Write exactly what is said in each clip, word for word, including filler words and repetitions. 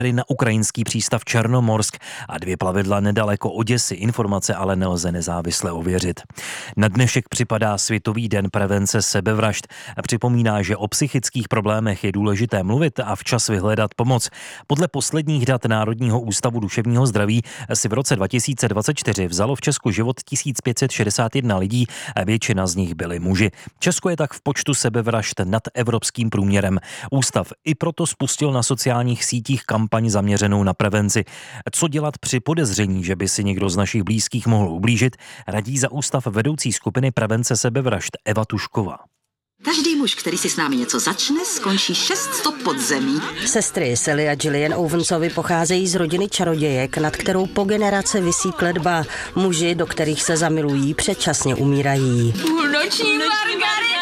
na ukrajinský přístav Černomorsk a dvě plavidla nedaleko Oděsy. Informace ale nelze nezávisle ověřit. Na dnešek připadá Světový den prevence sebevražd a připomíná, že o psychických problémech je důležité mluvit a včas vyhledat pomoc. Podle posledních dat Národního ústavu duševního zdraví si v roce dva tisíce dvacet čtyři vzalo v Česku život tisíc pět set šedesát jedna lidí a většina z nich byli muži. Česko je tak v počtu sebevražd nad evropským průměrem. Ústav i proto spustil na sociálních sítích kampaň zaměřenou na prevenci. Co dělat při podezření, že by si někdo z našich blízkých mohl ublížit, radí za ústav vedoucí skupiny prevence sebevražd Eva Tušková. Každý muž, který si s námi něco začne, skončí šest stop pod zemí. Sestry Sally a Gillian Owensovi pocházejí z rodiny čarodějek, nad kterou po generace visí kletba. Muži, do kterých se zamilují, předčasně umírají. Půlnoční margarita!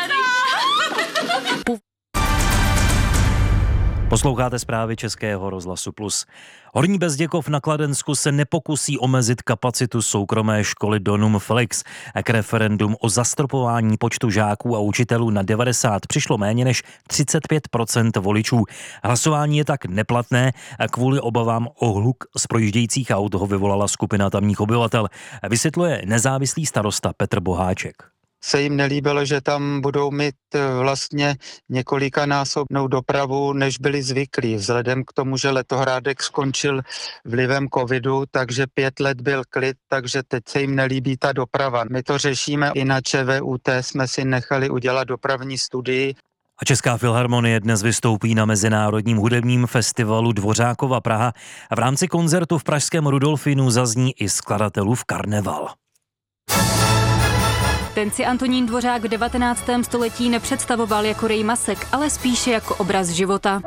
Posloucháte zprávy Českého rozhlasu Plus. Horní Bezděkov na Kladensku se nepokusí omezit kapacitu soukromé školy Donum Felix. K referendum o zastropování počtu žáků a učitelů na devadesát přišlo méně než třicet pět procent voličů. Hlasování je tak neplatné a kvůli obavám o hluk z projíždějících aut ho vyvolala skupina tamních obyvatel. Vysvětluje nezávislý starosta Petr Boháček. Se jim nelíbilo, že tam budou mít vlastně několikanásobnou dopravu, než byli zvyklí. Vzhledem k tomu, že Letohrádek skončil vlivem covidu, takže pět let byl klid, takže teď se jim nelíbí ta doprava. My to řešíme i na ČVUT, jsme si nechali udělat dopravní studii. A Česká filharmonie dnes vystoupí na Mezinárodním hudebním festivalu Dvořákova Praha a v rámci koncertu v pražském Rudolfínu zazní i skladatelův Karneval. Ten si Antonín Dvořák v devatenáctém století nepředstavoval jako Rejmasek, ale spíše jako obraz života.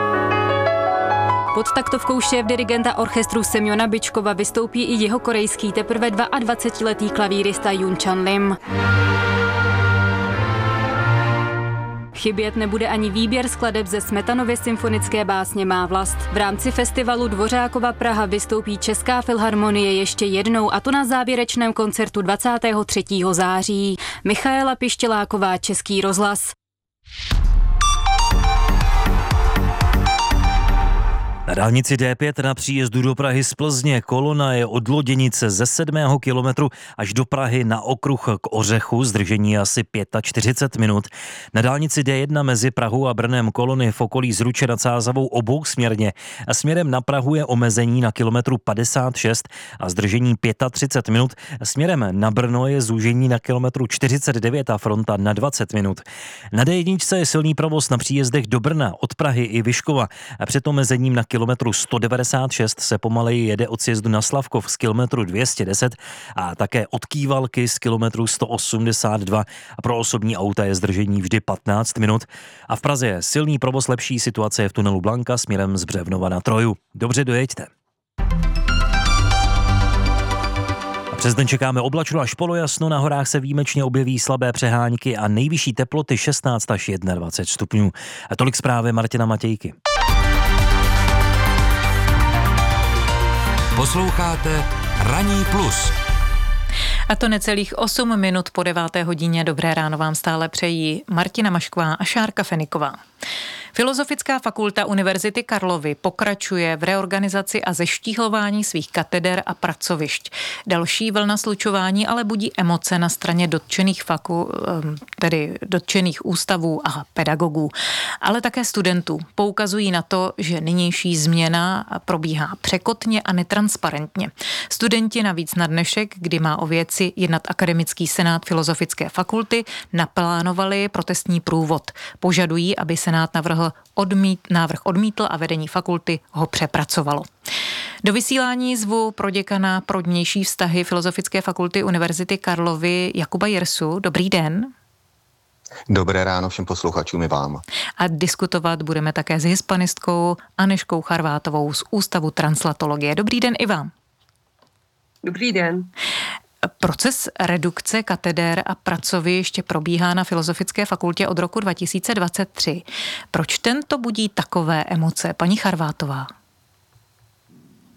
Pod taktovkou šéf-dirigenta orchestru Semjona Byčkova vystoupí i jeho korejský teprve dvaadvacetiletý klavírista Jun Chan Lim. Chybět nebude ani výběr skladeb ze Smetanovy symfonické básně Má vlast. V rámci festivalu Dvořákova Praha vystoupí Česká filharmonie ještě jednou, a to na závěrečném koncertu dvacátého třetího září. Michaela Pištěláková, Český rozhlas. Na dálnici D pět na příjezdu do Prahy z Plzně kolona je od Loděnice ze sedmého kilometru až do Prahy na okruh k Ořechu, zdržení asi čtyřicet pět minut. Na dálnici D jedna mezi Prahou a Brnem kolony v okolí Zruče nad Sázavou obousměrně a směrem na Prahu je omezení na kilometru padesát šest a zdržení třicet pět minut. Směrem na Brno je zúžení na kilometru čtyřicet devět a fronta na dvacet minut. Na D jedna je silný provoz na příjezdech do Brna od Prahy i Vyškova a před omezením na kilometru sto devadesát šest se pomaleji jede od sjezdu na Slavkov z kilometru dvě stě deset a také od Kývalky z kilometru sto osmdesát dva a pro osobní auta je zdržení vždy patnáct minut. A v Praze je silný provoz, lepší situace je v tunelu Blanka směrem z Břevnova na Troju. Dobře dojeďte. Přes den čekáme oblačno až polojasno, na horách se výjimečně objeví slabé přehánky a nejvyšší teploty šestnáct až dvacet jedna stupňů. A tolik zprávy Martina Matějky. Posloucháte Ranní plus. A to necelých osm minut po deváté hodině. Dobré ráno vám stále přejí Martina Mašková a Šárka Feniková. Filozofická fakulta Univerzity Karlovy pokračuje v reorganizaci a zeštíhlování svých kateder a pracovišť. Další vlna slučování ale budí emoce na straně dotčených faku, tedy dotčených ústavů a pedagogů, ale také studentů. Poukazují na to, že nynější změna probíhá překotně a netransparentně. Studenti navíc na dnešek, kdy má o věci jednat akademický senát Filozofické fakulty, naplánovali protestní průvod. Požadují, aby senát navrhl Odmít, návrh odmítl a vedení fakulty ho přepracovalo. Do vysílání zvu proděkana pro vnější vztahy Filozofické fakulty Univerzity Karlovy Jakuba Jirsu. Dobrý den. Dobré ráno všem posluchačům i vám. A diskutovat budeme také s hispanistkou Anežkou Charvátovou z Ústavu translatologie. Dobrý den i vám. Dobrý den. Proces redukce kateder a pracovišť probíhá na Filozofické fakultě od roku dva tisíce dvacet tři. Proč tento budí takové emoce, paní Charvátová?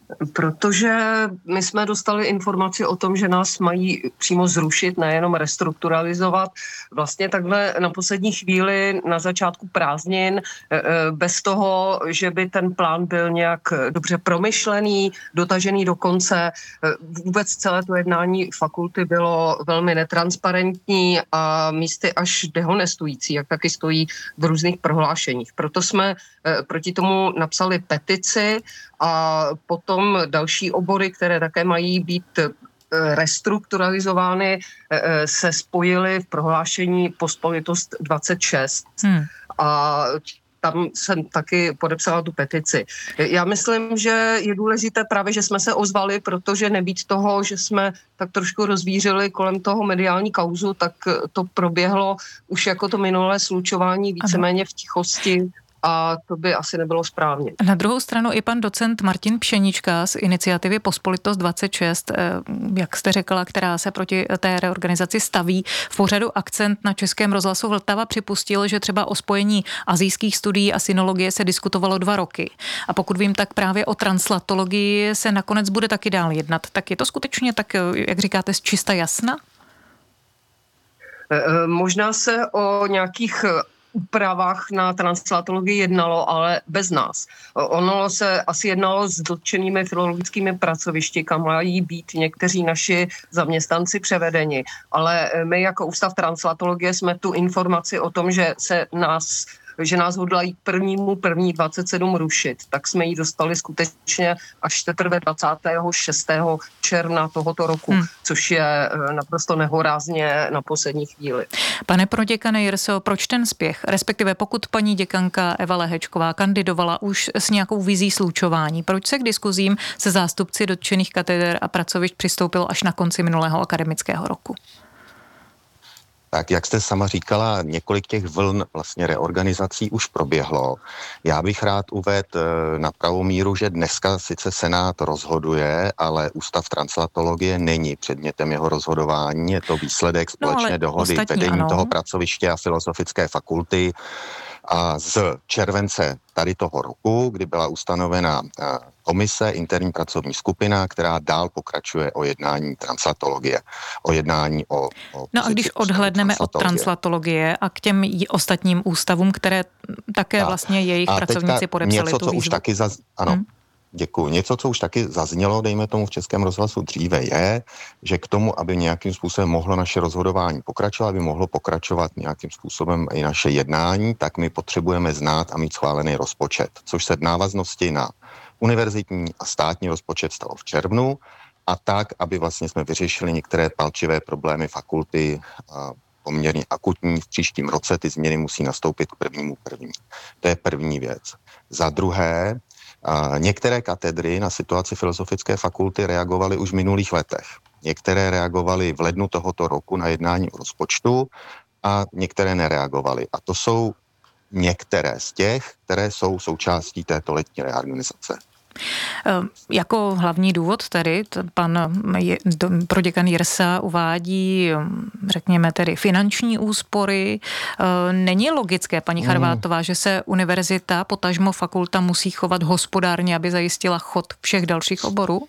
Protože my jsme dostali informaci o tom, že nás mají přímo zrušit, nejenom restrukturalizovat. Vlastně takhle na poslední chvíli, na začátku prázdnin, bez toho, že by ten plán byl nějak dobře promyšlený, dotažený do konce. Vůbec celé to jednání fakulty bylo velmi netransparentní a místy až dehonestující, jak taky stojí v různých prohlášeních. Proto jsme proti tomu napsali petici a potom další obory, které také mají být restrukturalizovány, se spojily v prohlášení Pospolitost dvacet šest. Hmm. A tam jsem taky podepsala tu petici. Já myslím, že je důležité právě, že jsme se ozvali, protože nebýt toho, že jsme tak trošku rozvířili kolem toho mediální kauzu, tak to proběhlo už jako to minulé slučování víceméně v tichosti. A to by asi nebylo správně. Na druhou stranu i pan docent Martin Pšenička z iniciativy Pospolitost dvacet šest, jak jste řekla, která se proti té reorganizaci staví, v pořadu Akcent na Českém rozhlasu Vltava připustil, že třeba o spojení asijských studií a synologie se diskutovalo dva roky. A pokud vím, tak právě o translatologii se nakonec bude taky dál jednat. Tak je to skutečně tak, jak říkáte, z čista jasna? Možná se o nějakých úpravách na translatologii jednalo, ale bez nás. Ono se asi jednalo s dotčenými filologickými pracovišti, kam mají být někteří naši zaměstnanci převedeni. Ale my jako Ústav translatologie jsme tu informaci o tom, že se nás že nás hodlají k prvnímu první dvacet sedm rušit, tak jsme ji dostali skutečně až teprve dvacátého šestého června tohoto roku, hmm. což je naprosto nehorázně na poslední chvíli. Pane proděkane Jirso, proč ten spěch? Respektive pokud paní děkanka Eva Lehečková kandidovala už s nějakou vizí slučování, proč se k diskuzím se zástupci dotčených kateder a pracovišť přistoupilo až na konci minulého akademického roku? Tak jak jste sama říkala, několik těch vln vlastně reorganizací už proběhlo. Já bych rád uvedl na pravou míru, že dneska sice Senát rozhoduje, ale Ústav translatologie není předmětem jeho rozhodování. Je to výsledek společné no, dohody vedení ano. toho pracoviště a Filozofické fakulty. A z července tady toho roku, kdy byla ustanovena komise, interní pracovní skupina, která dál pokračuje o jednání translatologie, o jednání o... o no a když odhlédneme od translatologie a k těm ostatním ústavům, které také tak. vlastně jejich a pracovníci podepsali něco, tu co výzvu. Už taky zaz... Ano. Hmm. Děkuji. Něco, co už taky zaznělo, dejme tomu v Českém rozhlasu dříve, je, že k tomu, aby nějakým způsobem mohlo naše rozhodování pokračovat, aby mohlo pokračovat nějakým způsobem i naše jednání, tak my potřebujeme znát a mít schválený rozpočet, což se v návaznosti na univerzitní a státní rozpočet stalo v červnu a tak, aby vlastně jsme vyřešili některé palčivé problémy fakulty, poměrně akutní v příštím roce, ty změny musí nastoupit k prvnímu první. To je první věc. Za druhé, a některé katedry na situaci Filozofické fakulty reagovaly už v minulých letech. Některé reagovaly v lednu tohoto roku na jednání o rozpočtu a některé nereagovaly. A to jsou některé z těch, které jsou součástí této letní reorganizace. Jako hlavní důvod tedy pan proděkan Jirsa uvádí, řekněme tedy finanční úspory. Není logické, paní Charvátová, že se univerzita, potažmo fakulta musí chovat hospodárně, aby zajistila chod všech dalších oborů?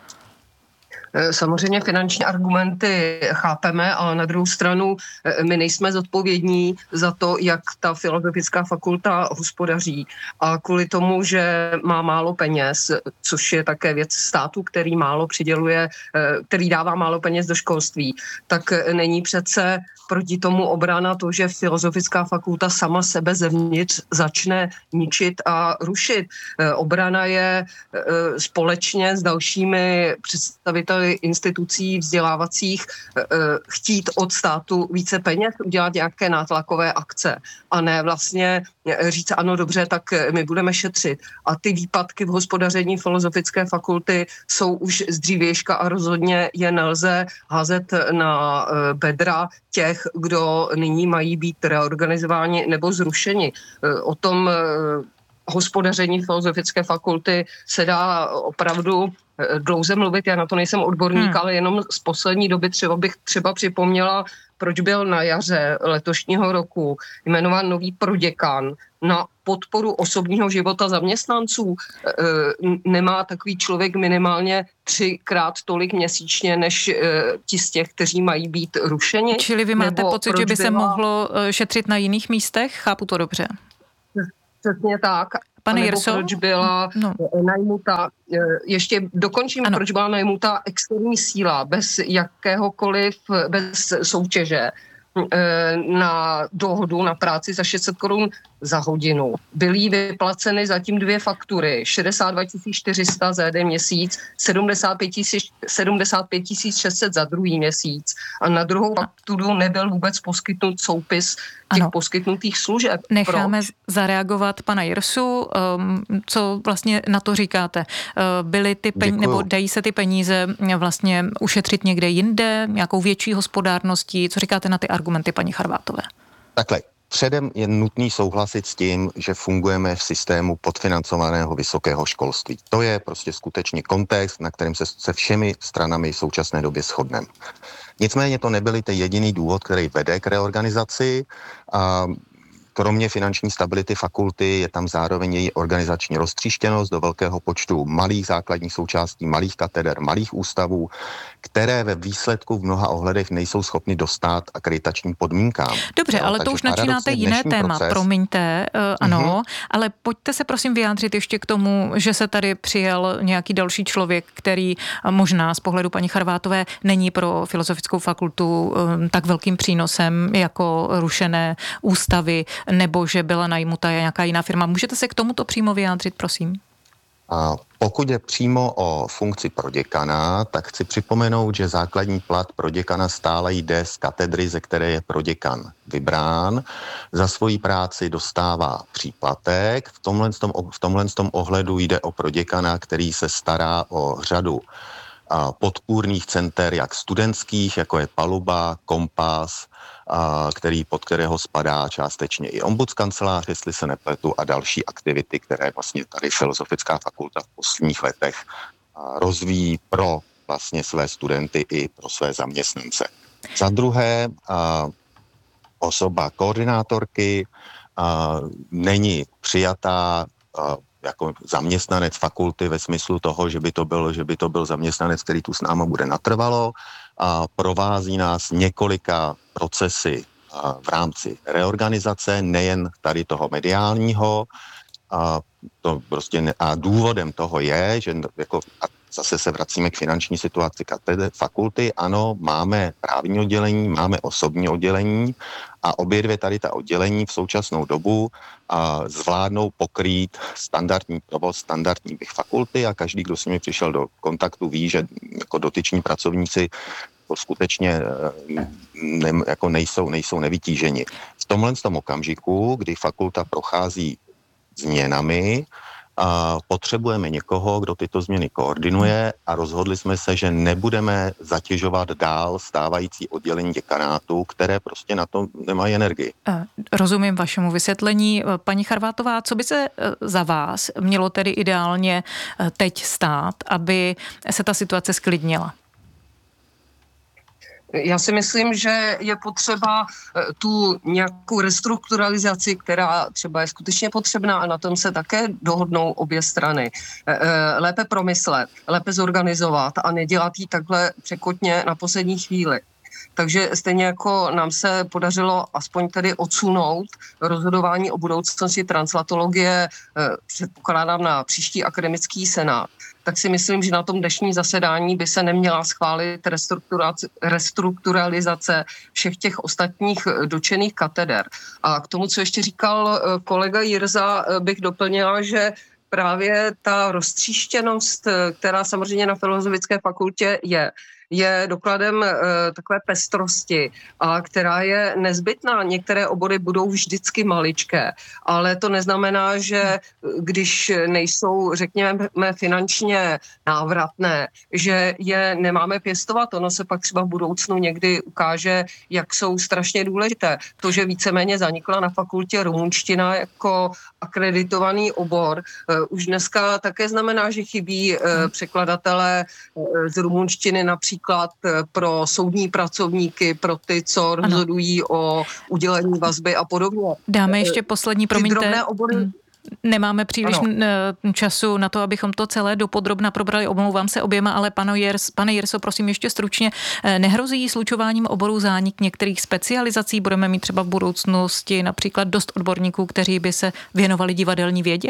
Samozřejmě finanční argumenty chápeme, ale na druhou stranu my nejsme zodpovědní za to, jak ta Filozofická fakulta hospodaří. A kvůli tomu, že má málo peněz, což je také věc státu, který málo přiděluje, který dává málo peněz do školství, tak není přece proti tomu obrana to, že Filozofická fakulta sama sebe zevnitř začne ničit a rušit. Obrana je společně s dalšími představiteli institucí vzdělávacích chtít od státu více peněz, udělat nějaké nátlakové akce a ne vlastně říct ano dobře, tak my budeme šetřit. A ty výpadky v hospodaření Filozofické fakulty jsou už z dřívějška a rozhodně je nelze házet na bedra těch, kdo nyní mají být reorganizováni nebo zrušeni. O tom hospodaření Filozofické fakulty se dá opravdu dlouze mluvit, já na to nejsem odborník, hmm. ale jenom z poslední doby třeba bych třeba připomněla, proč byl na jaře letošního roku jmenován nový proděkan na podporu osobního života zaměstnanců. Nemá takový člověk minimálně třikrát tolik měsíčně, než ti z těch, kteří mají být rušeni? Čili vy máte Nebo pocit, že by byla... se mohlo šetřit na jiných místech? Chápu to dobře. Přesně tak. Pane Nebo Jirso? proč byla no. najmuta, ještě dokončím, ano. proč byla najmuta externí síla bez jakéhokoliv, bez soutěže na dohodu na práci za šest set korun za hodinu. Byly jí vyplaceny zatím dvě faktury, šedesát dva tisíc čtyři sta za jeden měsíc, sedmdesát pět tisíc šest set za druhý měsíc a na druhou fakturu nebyl vůbec poskytnut soupis těch ano. poskytnutých služeb. Necháme Proč? zareagovat pana Jirsu. Co vlastně na to říkáte? Byly ty peníze, nebo dají se ty peníze vlastně ušetřit někde jinde, nějakou větší hospodárností? Co říkáte na ty argumenty paní Charvátové? Takhle. Předem je nutný souhlasit s tím, že fungujeme v systému podfinancovaného vysokého školství. To je prostě skutečně kontext, na kterém se se všemi stranami v současné době shodneme. Nicméně to nebyl ten jediný důvod, který vede k reorganizaci. A kromě finanční stability fakulty je tam zároveň její organizační roztříštěnost do velkého počtu malých základních součástí, malých kateder, malých ústavů, které ve výsledku v mnoha ohledech nejsou schopny dostát akreditačním podmínkám. Dobře, no, ale to už načínáte jiné téma, proces... promiňte, uh, ano, uh-huh. ale pojďte se prosím vyjádřit ještě k tomu, že se tady přijel nějaký další člověk, který možná z pohledu paní Charvátové není pro Filozofickou fakultu um, tak velkým přínosem jako rušené ústavy, nebo že byla najmuta nějaká jiná firma. Můžete se k tomuto přímo vyjádřit, prosím? A pokud je přímo o funkci proděkana, tak chci připomenout, že základní plat proděkana stále jde z katedry, ze které je proděkan vybrán. Za svoji práci dostává příplatek. V tomhle, tom, v tomhle tom ohledu jde o proděkana, který se stará o řadu a, podpůrných center, jak studentských, jako je Paluba, Kompas, a, který, pod kterého spadá částečně i ombudskancelář, jestli se nepletu, a další aktivity, které vlastně tady Filozofická fakulta v posledních letech a, rozvíjí pro vlastně své studenty i pro své zaměstnance. Za druhé, a, osoba koordinátorky a, není přijatá a, jako zaměstnanec fakulty ve smyslu toho, že by to byl, že by to byl zaměstnanec, který tu s náma bude natrvalo, a provází nás několika procesy a, v rámci reorganizace, nejen tady toho mediálního, a, to prostě ne, a důvodem toho je, že jako, a zase se vracíme k finanční situaci katedry fakulty, ano, máme právní oddělení, máme osobní oddělení a obě dvě tady ta oddělení v současnou dobu a, zvládnou pokrýt standardní provoz standardní fakulty a každý, kdo s nimi přišel do kontaktu, ví, že jako dotyční pracovníci to skutečně ne, jako nejsou, nejsou nevytíženi. V tomhle tom okamžiku, kdy fakulta prochází změnami, a potřebujeme někoho, kdo tyto změny koordinuje a rozhodli jsme se, že nebudeme zatěžovat dál stávající oddělení děkanátu, které prostě na to nemají energii. Rozumím vašemu vysvětlení. Paní Charvátová, co by se za vás mělo tedy ideálně teď stát, aby se ta situace sklidnila? Já si myslím, že je potřeba tu nějakou restrukturalizaci, která třeba je skutečně potřebná a na tom se také dohodnou obě strany. Lépe promyslet, lépe zorganizovat a nedělat ji takhle překotně na poslední chvíli. Takže stejně jako nám se podařilo aspoň tedy odsunout rozhodování o budoucnosti translatologie, předpokládám na příští akademický senát, tak si myslím, že na tom dnešní zasedání by se neměla schválit restrukturalizace všech těch ostatních dotčených kateder. A k tomu, co ještě říkal kolega Jirsa, bych doplnila, že právě ta roztříštěnost, která samozřejmě na Filozofické fakultě je, je dokladem e, takové pestrosti, a která je nezbytná. Některé obory budou vždycky maličké, ale to neznamená, že když nejsou, řekněme, finančně návratné, že je nemáme pěstovat. Ono se pak třeba v budoucnu někdy ukáže, jak jsou strašně důležité. To, že víceméně zanikla na fakultě rumunština jako akreditovaný obor, už dneska také znamená, že chybí překladatelé z rumunštiny například pro soudní pracovníky, pro ty, co rozhodují o udělení vazby a podobně. Dáme ještě poslední, promiňte. Obory... Nemáme příliš ano. času na to, abychom to celé dopodrobna probrali. Omlouvám se oběma, ale pane, Jers, pane Jirso, prosím ještě stručně. Nehrozí slučováním oborů zánik některých specializací? Budeme mít třeba v budoucnosti například dost odborníků, kteří by se věnovali divadelní vědě?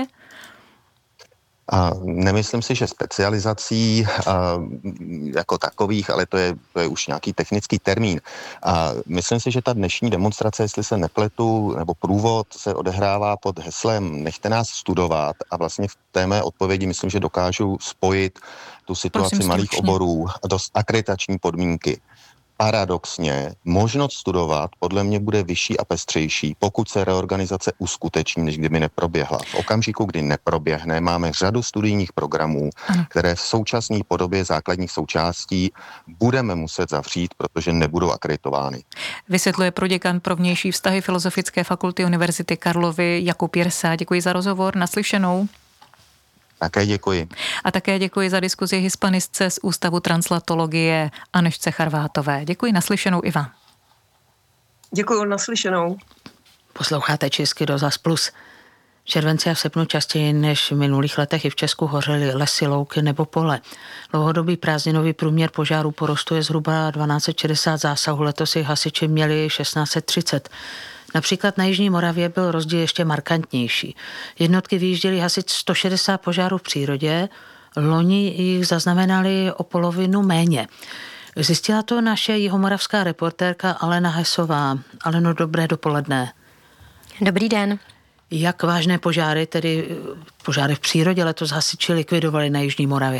A nemyslím si, že specializací a, jako takových, ale to je, to je už nějaký technický termín. A myslím si, že ta dnešní demonstrace, jestli se nepletu, nebo průvod se odehrává pod heslem Nechte nás studovat, a vlastně v té mé odpovědi myslím, že dokážu spojit tu situaci Prosím, malých stručně. oborů a dost akreditační podmínky. Paradoxně, možnost studovat podle mě bude vyšší a pestřejší, pokud se reorganizace uskuteční, než kdyby neproběhla. V okamžiku, kdy neproběhne, máme řadu studijních programů, ano. které v současné podobě základních součástí budeme muset zavřít, protože nebudou akreditovány. Vysvětluje proděkan pro vnější vztahy Filozofické fakulty Univerzity Karlovy Jakub Jirsa. Děkuji za rozhovor, naslyšenou. Také děkuji. A také děkuji za diskuzi hispanistce z Ústavu translatologie Anežce Charvátové. Děkuji, naslyšenou i vám. Děkuji, naslyšenou. Posloucháte Český rozhlas Plus. V červenci a v srpnu častěji než v minulých letech i v Česku hořely lesy, louky nebo pole. Dlouhodobý prázdninový průměr požáru porostu je zhruba dvanáct set šedesát zásahů, letos jich hasiči měli šestnáct set třicet. Například na Jižní Moravě byl rozdíl ještě markantnější. Jednotky vyjížděly hasit sto šedesát požárů v přírodě, loni jich zaznamenali o polovinu méně. Zjistila to naše jihomoravská reportérka Alena Hesová. Aleno, dobré dopoledne. Dobrý den. Jak vážné požáry, tedy požáry v přírodě, letos hasiči likvidovali na Jižní Moravě?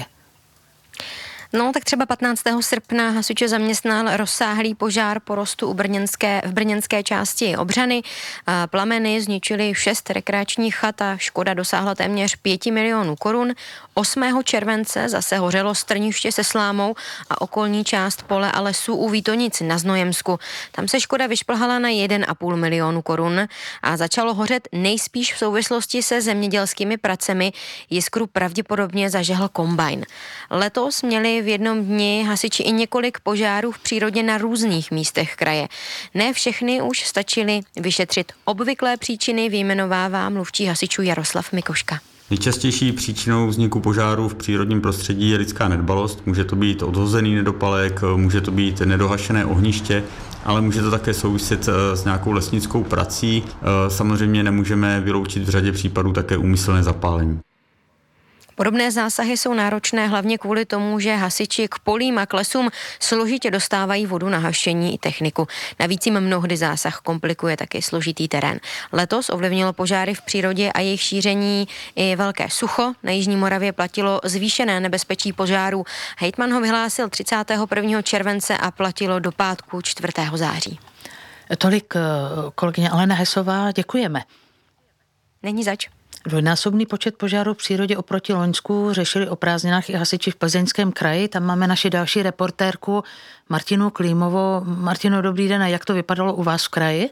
No, tak třeba patnáctého srpna hasiče zaměstnal rozsáhlý požár porostu u brněnské, v brněnské části Obřany. Plameny zničily šest rekreačních chat a škoda dosáhla téměř pěti milionů korun. osmého července zase hořelo strniště se slámou a okolní část pole a lesů u Vítonic na Znojemsku. Tam se škoda vyšplhala na jeden a půl milionu korun a začalo hořet nejspíš v souvislosti se zemědělskými pracemi. Jiskru pravděpodobně zažehl kombajn. Letos měli v jednom dni hasiči i několik požárů v přírodě na různých místech kraje. Ne všechny už stačily vyšetřit. Obvyklé příčiny vyjmenovává mluvčí hasičů Jaroslav Mikoška. Nejčastější příčinou vzniku požáru v přírodním prostředí je lidská nedbalost. Může to být odhozený nedopalek, může to být nedohašené ohniště, ale může to také souviset s nějakou lesnickou prací. Samozřejmě nemůžeme vyloučit v řadě případů také úmyslné zapálení. Podobné zásahy jsou náročné hlavně kvůli tomu, že hasiči k polím a k lesům složitě dostávají vodu na hašení i techniku. Navíc jim mnohdy zásah komplikuje taky složitý terén. Letos ovlivnilo požáry v přírodě a jejich šíření i velké sucho. Na Jižní Moravě platilo zvýšené nebezpečí požáru. Hejtman ho vyhlásil třicátého prvního července a platilo do pátku čtvrtého září. Tolik kolegyně Alena Hesová, děkujeme. Není zač. Dvojnásobný počet požárů v přírodě oproti loňsku řešili o prázdninách i hasiči v Plzeňském kraji. Tam máme naši další reportérku Martinu Klímovou. Martino, dobrý den. A jak to vypadalo u vás v kraji?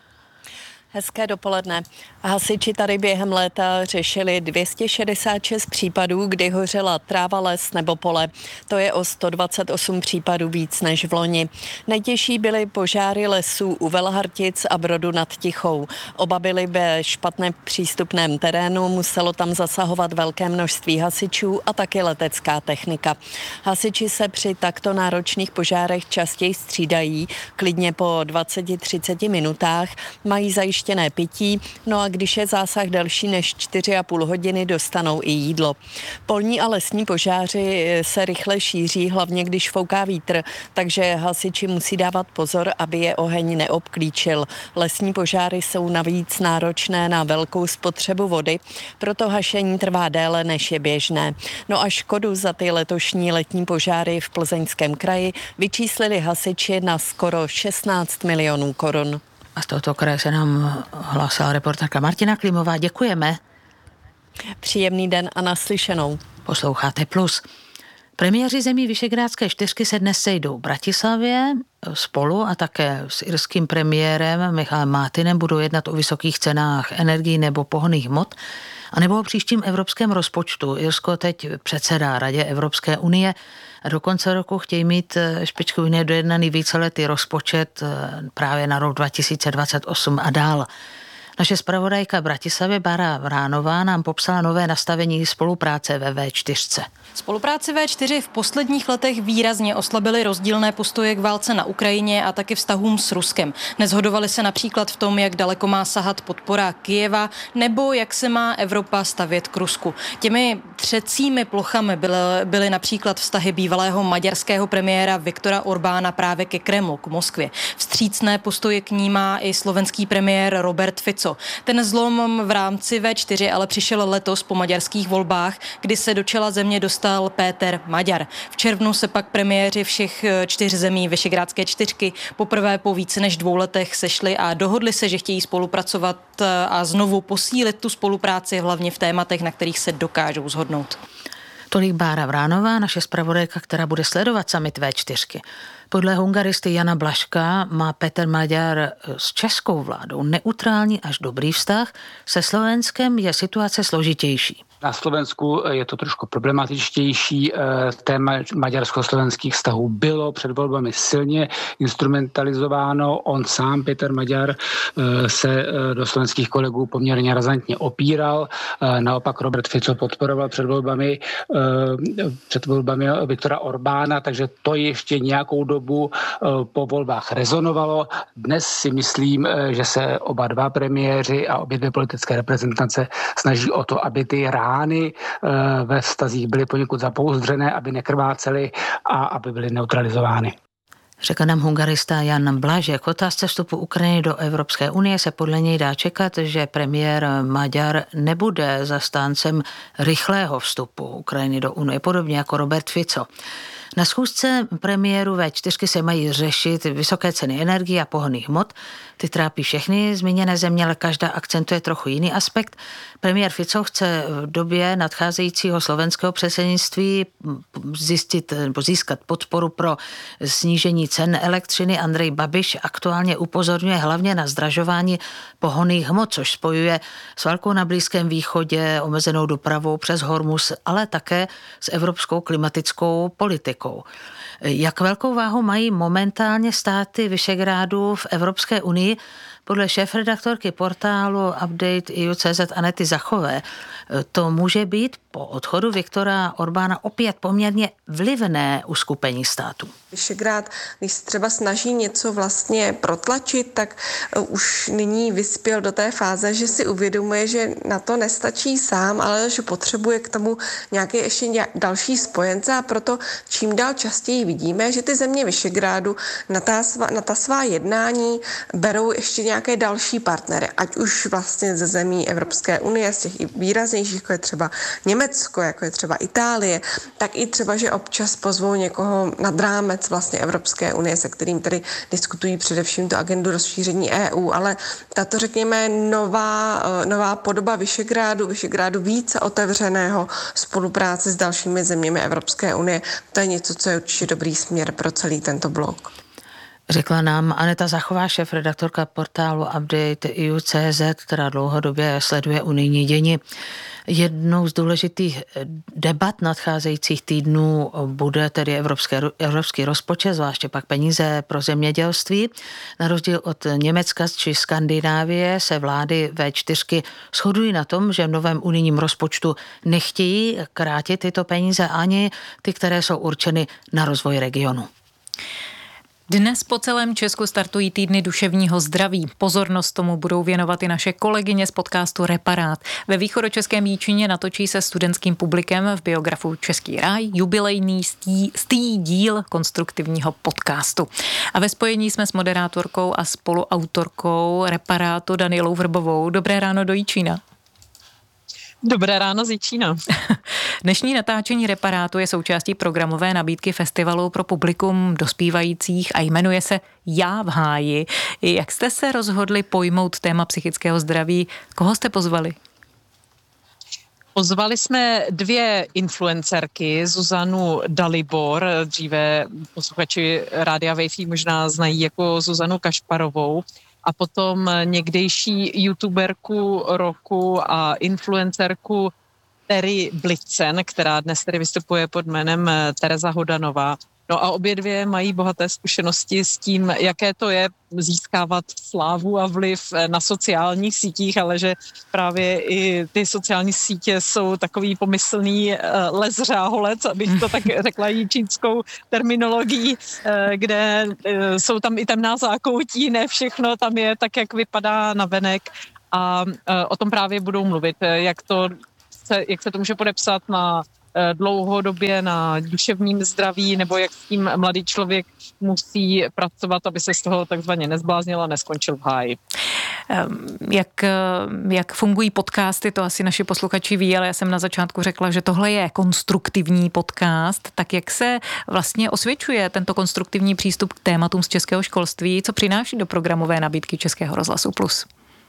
Hezké dopoledne. Hasiči tady během léta řešili dvě stě šedesát šest případů, kdy hořela tráva, les nebo pole. To je o sto dvacet osm případů víc než v loni. Nejtěžší byly požáry lesů u Velhartic a Brodu nad Tichou. Oba byly ve špatně přístupném terénu, muselo tam zasahovat velké množství hasičů a taky letecká technika. Hasiči se při takto náročných požárech častěji střídají, klidně po dvacet až třicet minutách, mají zajištění zajištěné pití, no a když je zásah delší než čtyři a půl hodiny, dostanou i jídlo. Polní a lesní požáři se rychle šíří, hlavně když fouká vítr, takže hasiči musí dávat pozor, aby je oheň neobklíčil. Lesní požáry jsou navíc náročné na velkou spotřebu vody, proto hašení trvá déle, než je běžné. No a škodu za ty letošní letní požáry v Plzeňském kraji vyčíslili hasiči na skoro šestnáct milionů korun. A z tohoto kraje se nám hlásila reportérka Martina Klimová. Děkujeme. Příjemný den a naslyšenou. Posloucháte Plus. Premiéři zemí Visegrádské čtyřky se dnes sejdou v Bratislavě spolu a také s irským premiérem Michalem Martinem budou jednat o vysokých cenách energií nebo pohonných hmot a nebo o příštím evropském rozpočtu. Irsko teď předsedá Radě Evropské unie a do konce roku chtějí mít špičku unie dojednaný víceletý rozpočet právě na rok dva tisíce dvacet osm a dál. Naše zpravodajka Bratislavě Bára Vránová nám popsala nové nastavení spolupráce ve vé čtyři. Spolupráci vé čtyři v posledních letech výrazně oslabily rozdílné postoje k válce na Ukrajině a taky vztahům s Ruskem. Neshodovali se například v tom, jak daleko má sahat podpora Kyjeva nebo jak se má Evropa stavět k Rusku. Těmi třecími plochami byly, byly například vztahy bývalého maďarského premiéra Viktora Orbána právě ke Kremlu, k Moskvě. Vstřícné postoje k ní má i slovenský premiér Robert Fico. Ten zlom v rámci vé čtyři ale přišel letos po maďarských volbách, kdy se do čela země dostal Péter Maďar. V červnu se pak premiéři všech čtyř zemí Visegrádské čtyřky poprvé po více než dvou letech sešli a dohodli se, že chtějí spolupracovat a znovu posílit tu spolupráci hlavně v tématech, na kterých se dokážou shodnout. Tolik Bára Vránová, naše zpravodajka, která bude sledovat summit vé čtyři. Podle hungaristy Jana Blažka má Péter Maďar s českou vládou neutrální až dobrý vztah, se Slovenskem je situace složitější. Na Slovensku je to trošku problematičtější. Téma maďarsko-slovenských vztahů bylo před volbami silně instrumentalizováno. On sám, Péter Maďar, se do slovenských kolegů poměrně razantně opíral. Naopak Robert Fico podporoval před volbami, před volbami Viktora Orbána, takže to ještě nějakou dobu po volbách rezonovalo. Dnes si myslím, že se oba dva premiéři a obě dvě politické reprezentace snaží o to, aby ty rány ve vztazích byly poněkud zapouzdřené, aby nekrvácely a aby byly neutralizovány. Řekl nám hungarista Jan Blažek. K otázce vstupu Ukrajiny do Evropské unie se podle něj dá čekat, že premiér Maďar nebude zastáncem rychlého vstupu Ukrajiny do unie, podobně jako Robert Fico. Na schůzce premiéru vé čtyři se mají řešit vysoké ceny energie a pohonných hmot. Ty trápí všechny zmíněné země, ale každá akcentuje trochu jiný aspekt. Premiér Fico chce v době nadcházejícího slovenského předsednictví zjistit nebo získat podporu pro snížení cen elektřiny. Andrej Babiš aktuálně upozorňuje hlavně na zdražování pohonných hmot, což spojuje s válkou na Blízkém východě, omezenou dopravou přes Hormuz, ale také s evropskou klimatickou politikou. Jak velkou váhu mají momentálně státy Visegrádu v Evropské unii? Podle šéfredaktorky portálu Update E U tečka cé zet Anety Zachové to může být po odchodu Viktora Orbána opět poměrně vlivné uskupení států. Visegrád, když se třeba snaží něco vlastně protlačit, tak už nyní vyspěl do té fáze, že si uvědomuje, že na to nestačí sám, ale že potřebuje k tomu nějaké ještě další spojence a proto čím dál častěji vidíme, že ty země Visegrádu na ta svá, na ta svá jednání berou ještě nějaké další partnery, ať už vlastně ze zemí Evropské unie, z těch i výraznějších, jako je třeba Německo, jako je třeba Itálie, tak i třeba, že občas pozvou někoho nad rámec vlastně Evropské unie, se kterým tedy diskutují především tu agendu rozšíření E U, ale tato, řekněme, nová, nová podoba Visegrádu, Visegrádu více otevřeného spolupráce s dalšími zeměmi Evropské unie, to je něco, co je určitě dobrý směr pro celý tento blok. Řekla nám Aneta Zachová, šéfredaktorka portálu Update E U tečka cé zet, která dlouhodobě sleduje unijní dění. Jednou z důležitých debat nadcházejících týdnů bude tedy evropské, evropský rozpočet, zvláště pak peníze pro zemědělství. Na rozdíl od Německa či Skandinávie se vlády vé čtyři shodují na tom, že v novém unijním rozpočtu nechtějí krátit tyto peníze ani ty, které jsou určeny na rozvoj regionu. Dnes po celém Česku startují týdny duševního zdraví. Pozornost tomu budou věnovat i naše kolegyně z podcastu Reparát. Ve východočeském Jíčíně natočí se studentským publikem v biografu Český ráj jubilejný stý, stý díl konstruktivního podcastu. A ve spojení jsme s moderátorkou a spoluautorkou Reparátu Danielou Vrbovou. Dobré ráno do Jíčína. Dobré ráno z Jíčína. Dnešní natáčení Reparátu je součástí programové nabídky festivalu pro publikum dospívajících a jmenuje se Já v háji. Jak jste se rozhodli pojmout téma psychického zdraví? Koho jste pozvali? Pozvali jsme dvě influencerky, Zuzanu Dalibor, dříve posluchači Rádia Wi-Fi možná znají jako Zuzanu Kašparovou, a potom někdejší youtuberku roku a influencerku Terry Blitzen, která dnes tedy vystupuje pod jménem Tereza Hodanová. No a obě dvě mají bohaté zkušenosti s tím, jaké to je získávat slávu a vliv na sociálních sítích, ale že právě i ty sociální sítě jsou takový pomyslný les řáholec, abych to tak řekla jíčínskou terminologií, kde jsou tam i temná zákoutí, ne všechno tam je tak, jak vypadá navenek, a o tom právě budou mluvit, jak to se, jak se to může podepsat na dlouhodobě na duševním zdraví, nebo jak s tím mladý člověk musí pracovat, aby se z toho takzvaně nezbláznil a neskončil v háji. Jak, jak fungují podcasty, to asi naši posluchači ví, ale já jsem na začátku řekla, že tohle je konstruktivní podcast, tak jak se vlastně osvědčuje tento konstruktivní přístup k tématům z českého školství, co přináší do programové nabídky Českého rozhlasu Plus?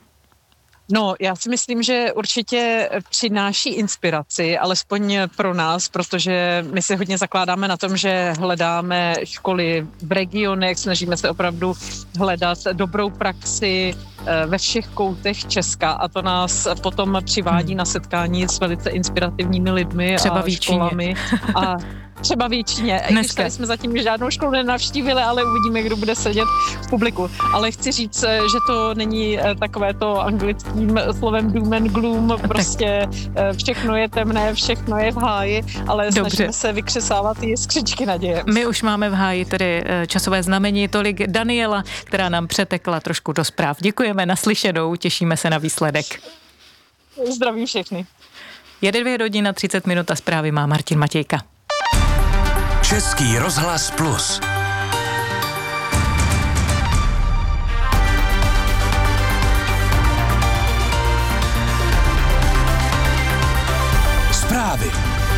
No, já si myslím, že určitě přináší inspiraci, alespoň pro nás, protože my se hodně zakládáme na tom, že hledáme školy v regionech, snažíme se opravdu hledat dobrou praxi ve všech koutech Česka, a to nás potom přivádí na setkání s velice inspirativními lidmi třeba a školami. A třeba v Jíčíně. I když tady jsme zatím žádnou školu nenavštívili, ale uvidíme, kdo bude sedět v publiku. Ale chci říct, že to není takové to anglickým slovem doom and gloom, prostě všechno je temné, všechno je v háji, ale Dobře. Snažíme se vykřesávat i skřičky naděje. My už máme v háji tedy časové znamení, tolik Daniela, která nám přetekla trošku do zpráv. Děkujeme, naslyšenou, těšíme se na výsledek. Zdravím všechny. Jede dvě hodiny třicet minut a zprávy má Martin Matějka. Český rozhlas Plus. Zprávy.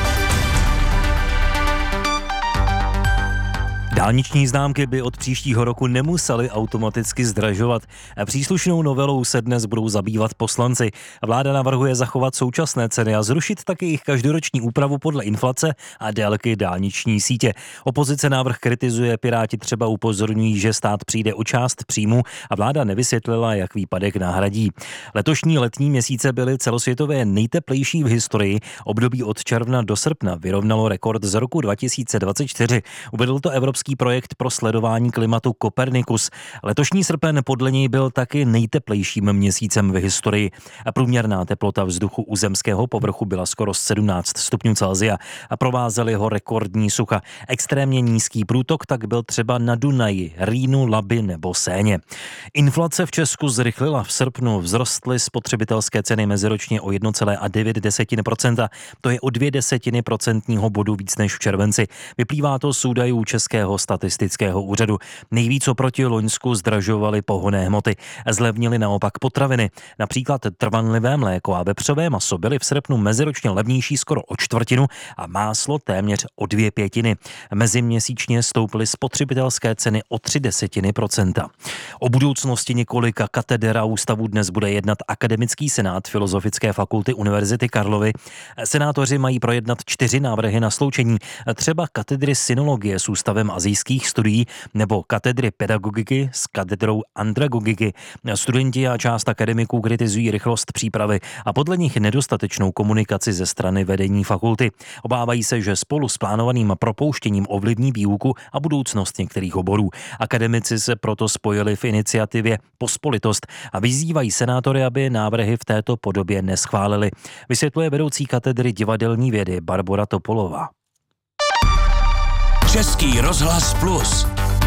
Dálniční známky by od příštího roku nemusely automaticky zdražovat. Příslušnou novelou se dnes budou zabývat poslanci. Vláda navrhuje zachovat současné ceny a zrušit také jejich každoroční úpravu podle inflace a délky dálniční sítě. Opozice návrh kritizuje, Piráti třeba upozorňují, že stát přijde o část příjmu a vláda nevysvětlila, jak výpadek nahradí. Letošní letní měsíce byly celosvětově nejteplejší v historii. Období od června do srpna vyrovnalo rekord z roku dva tisíce dvacet čtyři. Uvedl to Evropský projekt pro sledování klimatu Copernicus. Letošní srpen podle něj byl taky nejteplejším měsícem v historii. A průměrná teplota vzduchu u zemského povrchu byla skoro sedmnáct stupňů Celsia a provázely ho rekordní sucha. Extrémně nízký průtok tak byl třeba na Dunaji, Rýnu, Labi nebo Séně. Inflace v Česku zrychlila. V srpnu vzrostly spotřebitelské ceny meziročně o jedna celá devět procenta. To je o dvě desetiny procentního bodu víc než v červenci. Vyplývá to z údajů Českého statistického úřadu. Nejvíc oproti loňsku zdražovaly pohonné hmoty. Zlevnily naopak potraviny. Například trvanlivé mléko a vepřové maso byly v srpnu meziročně levnější skoro o čtvrtinu a máslo téměř o dvě pětiny. Meziměsíčně stouply spotřebitelské ceny o tři desetiny procenta. O budoucnosti několika kateder a ústavů dnes bude jednat Akademický senát Filozofické fakulty Univerzity Karlovy. Senátoři mají projednat čtyři návrhy na sloučení, třeba katedry synologie s ústavem azijských studií nebo katedry pedagogiky s katedrou andragogiky. Studenti a část akademiků kritizují rychlost přípravy a podle nich nedostatečnou komunikaci ze strany vedení fakulty. Obávají se, že spolu s plánovaným propouštěním ovlivní výuku a budoucnost některých oborů. Akademici se proto spojili v iniciativě Pospolitost a vyzývají senátory, aby návrhy v této podobě neschválili. Vysvětluje vedoucí katedry divadelní vědy Barbora Topolová. Český rozhlas Plus.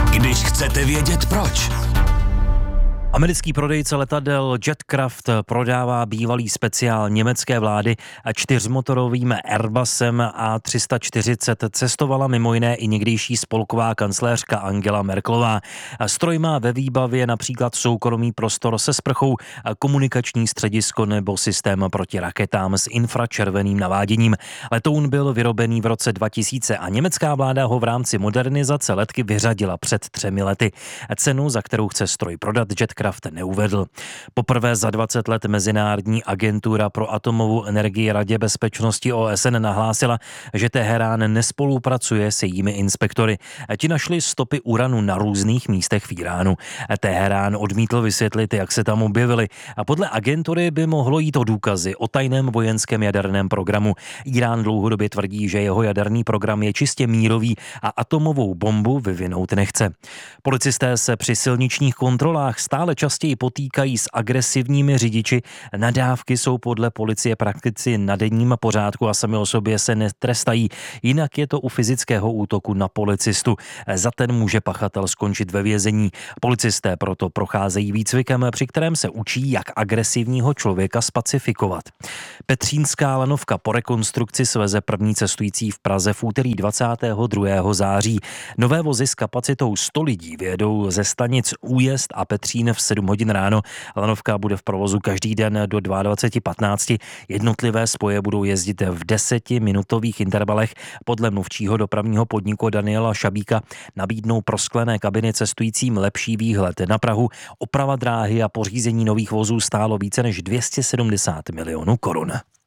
Když chcete vědět proč. Americký prodejce letadel Jetcraft prodává bývalý speciál německé vlády a čtyřmotorovým Airbusem A tři sta čtyřicet cestovala mimo jiné i někdejší spolková kancléřka Angela Merkelová. Stroj má ve výbavě například soukromý prostor se sprchou, komunikační středisko nebo systém proti raketám s infračerveným naváděním. Letoun byl vyrobený v roce dva tisíce a německá vláda ho v rámci modernizace letky vyřadila před třemi lety. Cenu, za kterou chce stroj prodat, Jetcraft neuvedl. Poprvé za dvacet let Mezinárodní agentura pro atomovou energii Radě bezpečnosti O S N nahlásila, že Teherán nespolupracuje se jejími inspektory. Ti našli stopy uranu na různých místech v Iránu. Teherán odmítl vysvětlit, jak se tam objevily. A podle agentury by mohlo jít o důkazy o tajném vojenském jaderném programu. Irán dlouhodobě tvrdí, že jeho jaderný program je čistě mírový a atomovou bombu vyvinout nechce. Policisté se při silničních kontrolách stále častěji potýkají s agresivními řidiči. Nadávky jsou podle policie prakticky na denním pořádku a sami o sobě se netrestají. Jinak je to u fyzického útoku na policistu. Za ten může pachatel skončit ve vězení. Policisté proto procházejí výcvikem, při kterém se učí, jak agresivního člověka spacifikovat. Petřínská lanovka po rekonstrukci sveze první cestující v Praze v úterý dvacátého druhého září. Nové vozy s kapacitou sto lidí vyjedou ze stanic Újezd a Petřín v sedm hodin ráno. Lanovka bude v provozu každý den do dvacet dva patnáct. Jednotlivé spoje budou jezdit v desetiminutových intervalech. Podle mluvčího dopravního podniku Daniela Šabíka nabídnou pro sklené kabiny cestujícím lepší výhled na Prahu. Oprava dráhy a pořízení nových vozů stálo více než dvě stě sedmdesát milionů korun.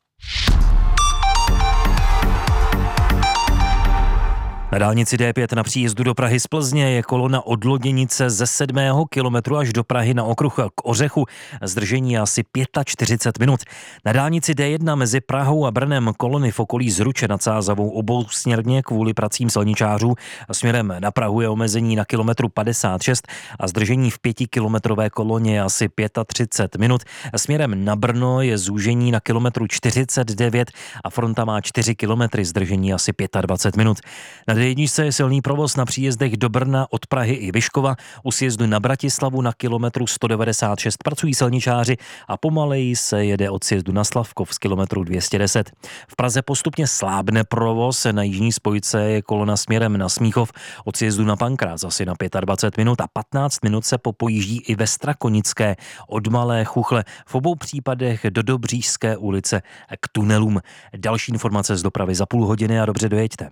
Na dálnici D pět na příjezdu do Prahy z Plzně je kolona od Loděnice ze sedmého kilometru až do Prahy na okruh k Ořechu. Zdržení asi čtyřicet pět minut. Na dálnici D jedna mezi Prahou a Brnem kolony v okolí Zruče nad Sázavou obousměrně kvůli pracím silničářů. Směrem na Prahu je omezení na kilometru padesát šest a zdržení v pětikilometrové koloně je asi třicet pět minut. Směrem na Brno je zúžení na kilometru čtyřicet devět a fronta má čtyři kilometry, zdržení asi dvacet pět minut. Na D jedna je silný provoz na příjezdech do Brna od Prahy i Vyškova. U sjezdu na Bratislavu na kilometru sto devadesát šest pracují silničáři a pomaleji se jede od sjezdu na Slavkov z kilometru dvě stě deset. V Praze postupně slábne provoz, na jižní spojce je kolona směrem na Smíchov, od sjezdu na Pankrác asi na dvacet pět minut a patnáct minut se popojíždí i ve Strakonické od Malé Chuchle, v obou případech do Dobřížské ulice k tunelům. Další informace z dopravy za půl hodiny a dobře dojeďte.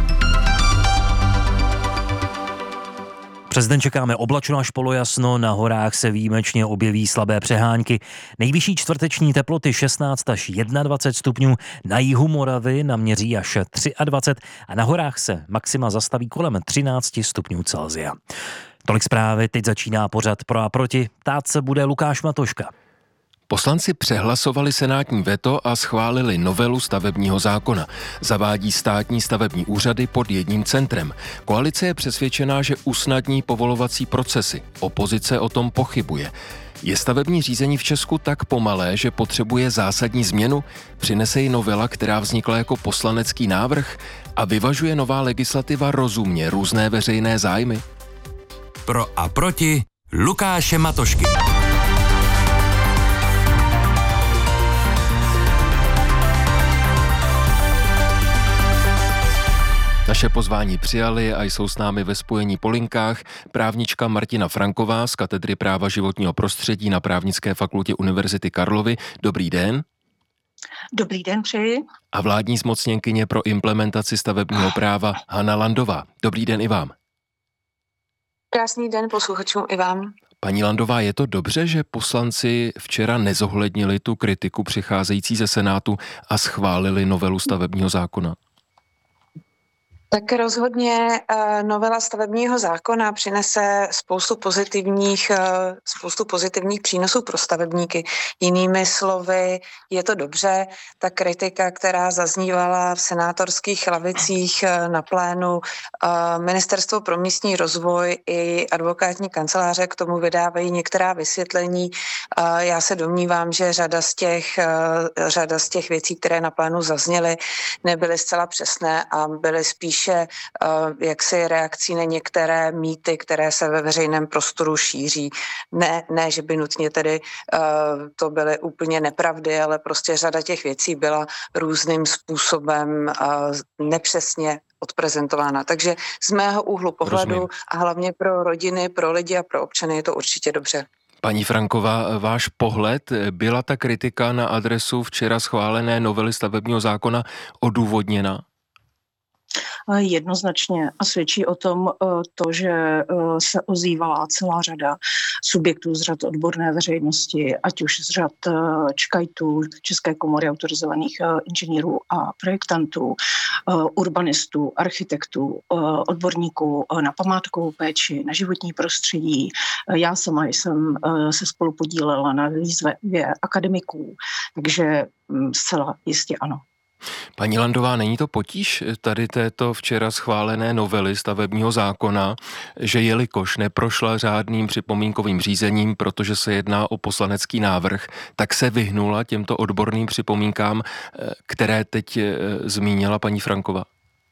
Přes den čekáme oblačno až polojasno, na horách se výjimečně objeví slabé přehánky. Nejvyšší čtvrteční teploty šestnáct až dvacet jedna stupňů, na jihu Moravy naměří až dvacet tři a na horách se maxima zastaví kolem třináct stupňů Celsia. Tolik zprávy, teď začíná pořad Pro a proti, ptát se bude Lukáš Matoška. Poslanci přehlasovali senátní veto a schválili novelu stavebního zákona. Zavádí státní stavební úřady pod jedním centrem. Koalice je přesvědčená, že usnadní povolovací procesy. Opozice o tom pochybuje. Je stavební řízení v Česku tak pomalé, že potřebuje zásadní změnu? Přinese ji novela, která vznikla jako poslanecký návrh? A vyvažuje nová legislativa rozumně různé veřejné zájmy? Pro a proti Lukáše Matošky. Naše pozvání přijali a jsou s námi ve spojení po linkách právnička Martina Franková z katedry práva životního prostředí na Právnické fakultě Univerzity Karlovy. Dobrý den. Dobrý den, přeji. A vládní zmocněnkyně pro implementaci stavebního práva Hana Landová. Dobrý den i vám. Krásný den posluchačům i vám. Paní Landová, je to dobře, že poslanci včera nezohlednili tu kritiku přicházející ze Senátu a schválili novelu stavebního zákona? Tak rozhodně novela stavebního zákona přinese spoustu pozitivních, spoustu pozitivních přínosů pro stavebníky. Jinými slovy, je to dobře. Ta kritika, která zaznívala v senátorských lavicích na plénu, Ministerstvo pro místní rozvoj i advokátní kanceláře k tomu vydávají některá vysvětlení. Já se domnívám, že řada z těch, řada z těch věcí, které na plénu zazněly, nebyly zcela přesné a byly spíš spíše jaksi reakcí na některé mýty, které se ve veřejném prostoru šíří. Ne, ne že by nutně tedy to byly úplně nepravdy, ale prostě řada těch věcí byla různým způsobem nepřesně odprezentována. Takže z mého úhlu pohledu Rozumím. A hlavně pro rodiny, pro lidi a pro občany je to určitě dobře. Paní Franková, váš pohled, byla ta kritika na adresu včera schválené novely stavebního zákona odůvodněna? Jednoznačně a svědčí o tom to, že se ozývala celá řada subjektů z řad odborné veřejnosti, ať už z řad ČKAITů, České komory autorizovaných inženýrů a projektantů, urbanistů, architektů, odborníků na památkovou péči, na životní prostředí. Já sama jsem se spolu podílela na výzvě akademiků, takže zcela jistě ano. Paní Landová, není to potíž tady této včera schválené novely stavebního zákona, že jelikož neprošla řádným připomínkovým řízením, protože se jedná o poslanecký návrh, tak se vyhnula těmto odborným připomínkám, které teď zmínila paní Franková?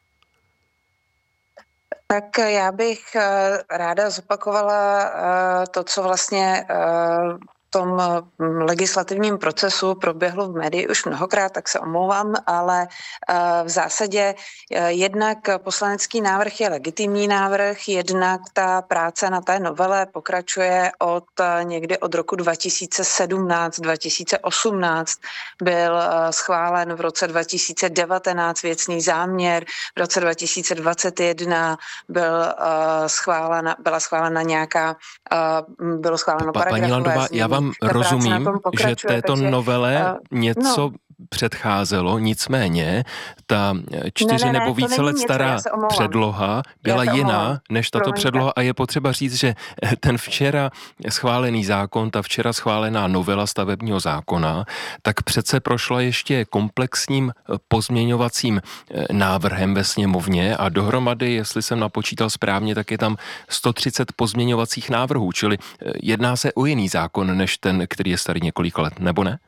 Tak já bych ráda zopakovala to, co vlastně tom legislativním procesu proběhlo v médii už mnohokrát, tak se omlouvám, ale v zásadě jednak poslanecký návrh je legitimní návrh, jednak ta práce na té novele pokračuje od někdy od roku dva tisíce sedmnáct dva tisíce osmnáct, byl schválen v roce dva tisíce devatenáct věcný záměr, v roce dva tisíce dvacet jedna byl schválena, byla schválena nějaká, bylo schváleno paragrafové znění. Já vám rozumím, že této takže, novele uh, něco no. předcházelo, nicméně ta čtyři ne, ne, nebo více let stará předloha byla jiná než tato Promiňte. předloha a je potřeba říct, že ten včera schválený zákon, ta včera schválená novela stavebního zákona, tak přece prošla ještě komplexním pozměňovacím návrhem ve sněmovně a dohromady, jestli jsem napočítal správně, tak je tam sto třicet pozměňovacích návrhů, čili jedná se o jiný zákon, než ten, který je starý několik let, nebo ne?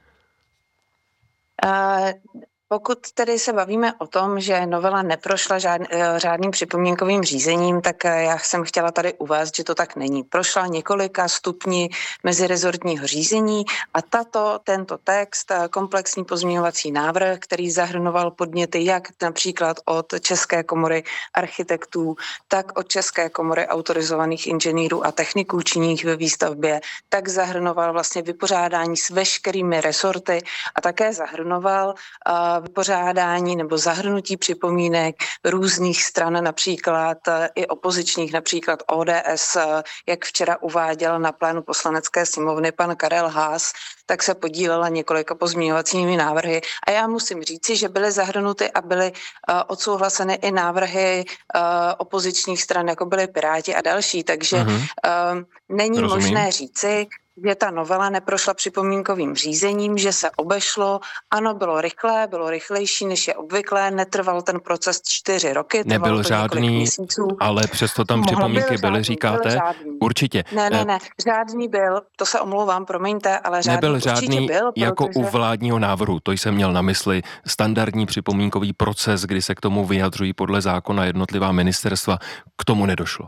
Uh, pokud tedy se bavíme o tom, že novela neprošla žádn, řádným připomínkovým řízením, tak já jsem chtěla tady uvést, že to tak není. Prošla několika stupni mezirezortního řízení a tato, tento text, komplexní pozměňovací návrh, který zahrnoval podněty jak například od České komory architektů, tak od České komory autorizovaných inženýrů a techniků činných ve výstavbě, tak zahrnoval vlastně vypořádání s veškerými resorty a také zahrnoval uh, vypořádání nebo zahrnutí připomínek různých stran, například i opozičních, například O D S, jak včera uváděl na plénu poslanecké sněmovny pan Karel Haas, tak se podílela několika pozměňovacími návrhy. A já musím říci, že byly zahrnuty a byly uh, odsouhlaseny i návrhy uh, opozičních stran, jako byly Piráti a další. Takže uh-huh. uh, není Rozumím. možné říci, že ta novela neprošla připomínkovým řízením, že se obešlo. Ano, bylo rychlé, bylo rychlejší, než je obvyklé, netrval ten proces čtyři roky. Nebyl žádný, ale přesto tam připomínky byly, říkáte? Určitě. Ne, ne, ne, žádný byl, to se omlouvám, promiňte, ale žádný Nebyl žádný byl, jako protože... u vládního návrhu, to jsem měl na mysli, standardní připomínkový proces, kdy se k tomu vyjadřují podle zákona jednotlivá ministerstva, k tomu nedošlo.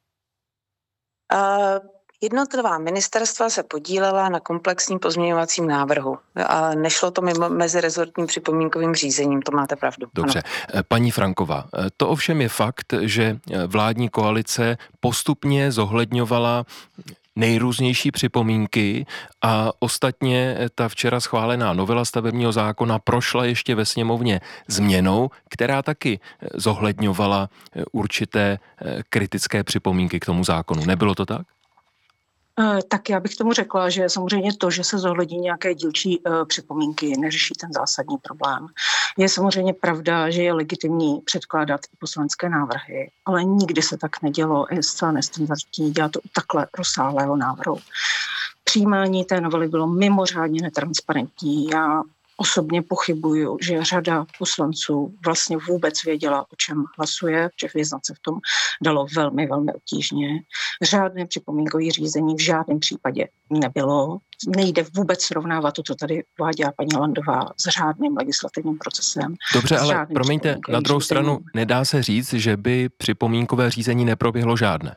Uh... Jednotlivá ministerstva se podílela na komplexním pozměňovacím návrhu a nešlo to mimo mezirezortním připomínkovým řízením, to máte pravdu. Dobře. Ano. Paní Franková, to ovšem je fakt, že vládní koalice postupně zohledňovala nejrůznější připomínky a ostatně ta včera schválená novela stavebního zákona prošla ještě ve sněmovně změnou, která taky zohledňovala určité kritické připomínky k tomu zákonu. Nebylo to tak? Tak já bych tomu řekla, že samozřejmě to, že se zohlední nějaké dílčí uh, připomínky, neřeší ten zásadní problém. Je samozřejmě pravda, že je legitimní předkládat poslanecké návrhy, ale nikdy se tak nedělo, je zcela nestandardní dělat to u takhle rozsáhlého návrhu. Přijímání té novely bylo mimořádně netransparentní. Já osobně pochybuju, že řada poslanců vlastně vůbec věděla, o čem hlasuje, že vyznat se v tom dalo velmi, velmi obtížně. Řádné připomínkové řízení v žádném případě nebylo. Nejde vůbec srovnávat to, co tady uváděla paní Landová, s řádným legislativním procesem. Dobře, ale promiňte, na druhou stranu nedá se říct, že by připomínkové řízení neproběhlo žádné.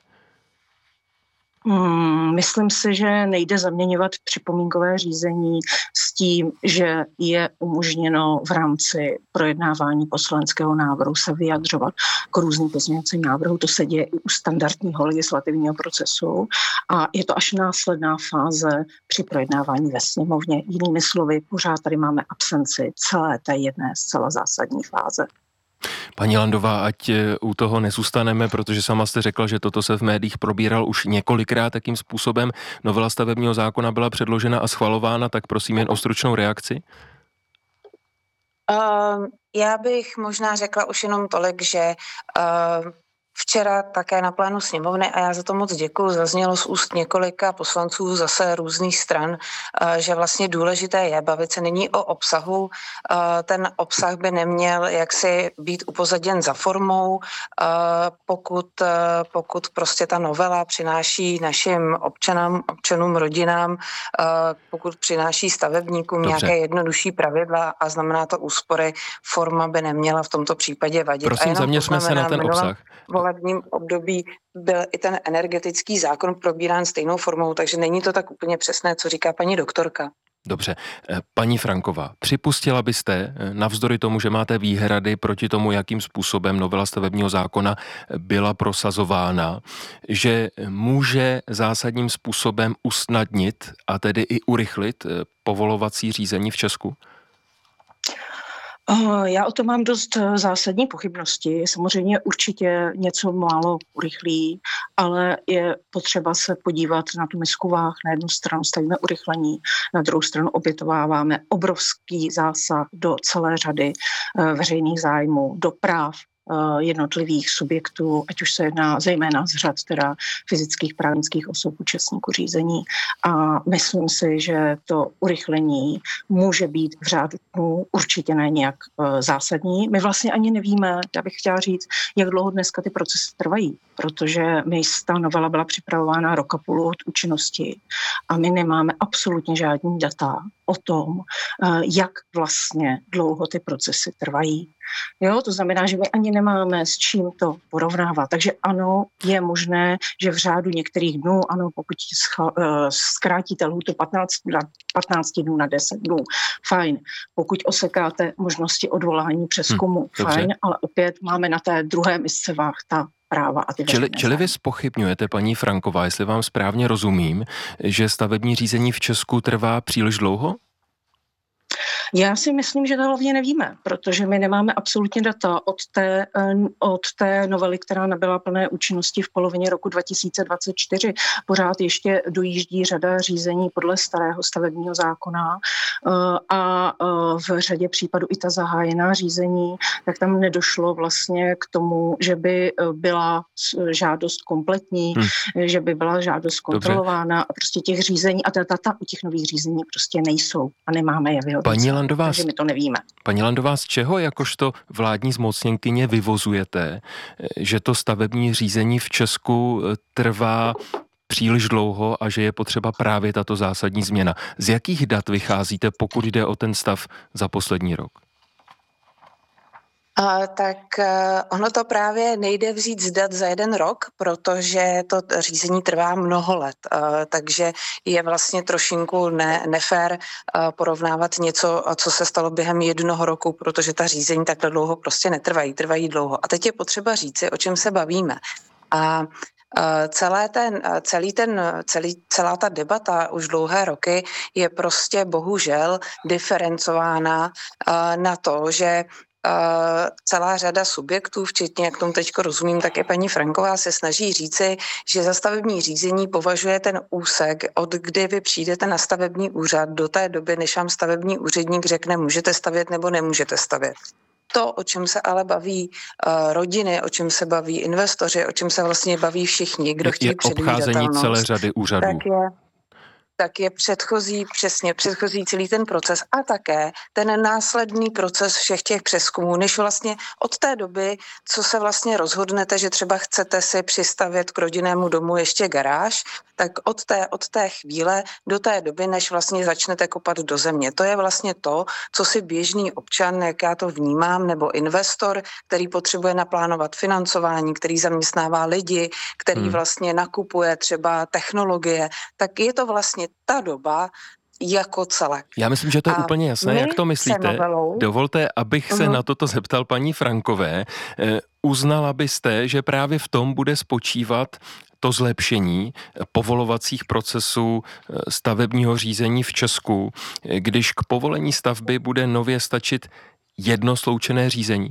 Hmm, myslím si, že nejde zaměňovat připomínkové řízení s tím, že je umožněno v rámci projednávání poslaneckého návrhu se vyjadřovat k různým pozměňovacím návrhům. To se děje i u standardního legislativního procesu a je to až následná fáze při projednávání ve sněmovně. Jinými slovy, pořád tady máme absenci celé té jedné zcela zásadní fáze. Paní Landová, ať u toho nezůstaneme, protože sama jste řekla, že toto se v médiích probíral už několikrát, takým způsobem novela stavebního zákona byla předložena a schvalována, tak prosím jen o stručnou reakci. Uh, já bych možná řekla už jenom tolik, že uh, včera také na plénu sněmovny, a já za to moc děkuju, zaznělo z úst několika poslanců zase různých stran, že vlastně důležité je bavit se nyní o obsahu. Ten obsah by neměl jaksi být upozaděn za formou, pokud, pokud prostě ta novela přináší našim občanům, občanům, rodinám, pokud přináší stavebníkům Dobře. nějaké jednodušší pravidla a znamená to úspory, forma by neměla v tomto případě vadit. Prosím, zaměřme se na ten obsah. V volebním období byl i ten energetický zákon probírán stejnou formou, takže není to tak úplně přesné, co říká paní doktorka. Dobře. Paní Franková, připustila byste, navzdory tomu, že máte výhrady proti tomu, jakým způsobem novela stavebního zákona byla prosazována, že může zásadním způsobem usnadnit a tedy i urychlit povolovací řízení v Česku? Já o tom mám dost zásadní pochybnosti. Samozřejmě určitě něco málo urychlí, ale je potřeba se podívat na tu misku váh. Na jednu stranu stavíme urychlení, na druhou stranu obětováváme obrovský zásah do celé řady veřejných zájmů, do práv jednotlivých subjektů, ať už se jedná zejména z řad teda fyzických právnických osob účastníků řízení. A myslím si, že to urychlení může být v řádu dnů určitě ne nějak zásadní. My vlastně ani nevíme, já bych chtěla říct, jak dlouho dneska ty procesy trvají, protože my ta novela byla připravována rok a půl od účinnosti a my nemáme absolutně žádný data o tom, jak vlastně dlouho ty procesy trvají. Jo, to znamená, že my ani nemáme s čím to porovnávat. Takže ano, je možné, že v řádu některých dnů, ano, pokud scha- zkrátíte lhůtu patnáct dnů na deset dnů, fajn. Pokud osekáte možnosti odvolání přezkumu, hmm, fajn, dobře. Ale opět máme na té druhé misce váh ta práva a ty čili, čili vy zpochybňujete, paní Franková, jestli vám správně rozumím, že stavební řízení v Česku trvá příliš dlouho? Já si myslím, že to hlavně nevíme, protože my nemáme absolutně data od té, od té novely, která nabyla plné účinnosti v polovině roku dva tisíce dvacet čtyři. Pořád ještě dojíždí řada řízení podle starého stavebního zákona a v řadě případů i ta zahájená řízení, tak tam nedošlo vlastně k tomu, že by byla žádost kompletní, hmm. že by byla žádost kontrolována. Dobře. A prostě těch řízení a ta data u těch nových řízení prostě nejsou a nemáme je vyhodnocovat. Landová, takže my to nevíme. Paní Landová, z čeho jakožto vládní zmocněnkyně vyvozujete, že to stavební řízení v Česku trvá příliš dlouho a že je potřeba právě tato zásadní změna? Z jakých dat vycházíte, pokud jde o ten stav za poslední rok? Uh, tak uh, ono to právě nejde vzít z dat za jeden rok, protože to řízení trvá mnoho let, uh, takže je vlastně trošinku ne, nefér uh, porovnávat něco, co se stalo během jednoho roku, protože ta řízení takhle dlouho prostě netrvají, trvají dlouho. A teď je potřeba říci, o čem se bavíme. A Celé ten, celý ten, celý, celá ta debata už dlouhé roky je prostě bohužel diferencována na to, že Uh, celá řada subjektů, včetně, jak tomu teďko rozumím, tak i paní Franková se snaží říci, že za stavební řízení považuje ten úsek, od kdy vy přijdete na stavební úřad do té doby, než vám stavební úředník řekne, můžete stavět nebo nemůžete stavět. To, o čem se ale baví uh, rodiny, o čem se baví investoři, o čem se vlastně baví všichni, kdo chtějí předvídatelnost. Je obcházení celé řady úřadů. Tak je, tak je předchozí, přesně předchozí celý ten proces a také ten následný proces všech těch přezkumů, než vlastně od té doby, co se vlastně rozhodnete, že třeba chcete si přistavět k rodinnému domu ještě garáž, tak od té, od té chvíle do té doby, než vlastně začnete kopat do země. To je vlastně to, co si běžný občan, jak já to vnímám, nebo investor, který potřebuje naplánovat financování, který zaměstnává lidi, který hmm. vlastně nakupuje třeba technologie, tak je to vlastně ta doba jako celek. Já myslím, že to je a úplně jasné, jak to myslíte. Novelou... Dovolte, abych se uh-huh. na toto zeptal paní Frankové. Uznala byste, že právě v tom bude spočívat to zlepšení povolovacích procesů stavebního řízení v Česku, když k povolení stavby bude nově stačit jedno sloučené řízení?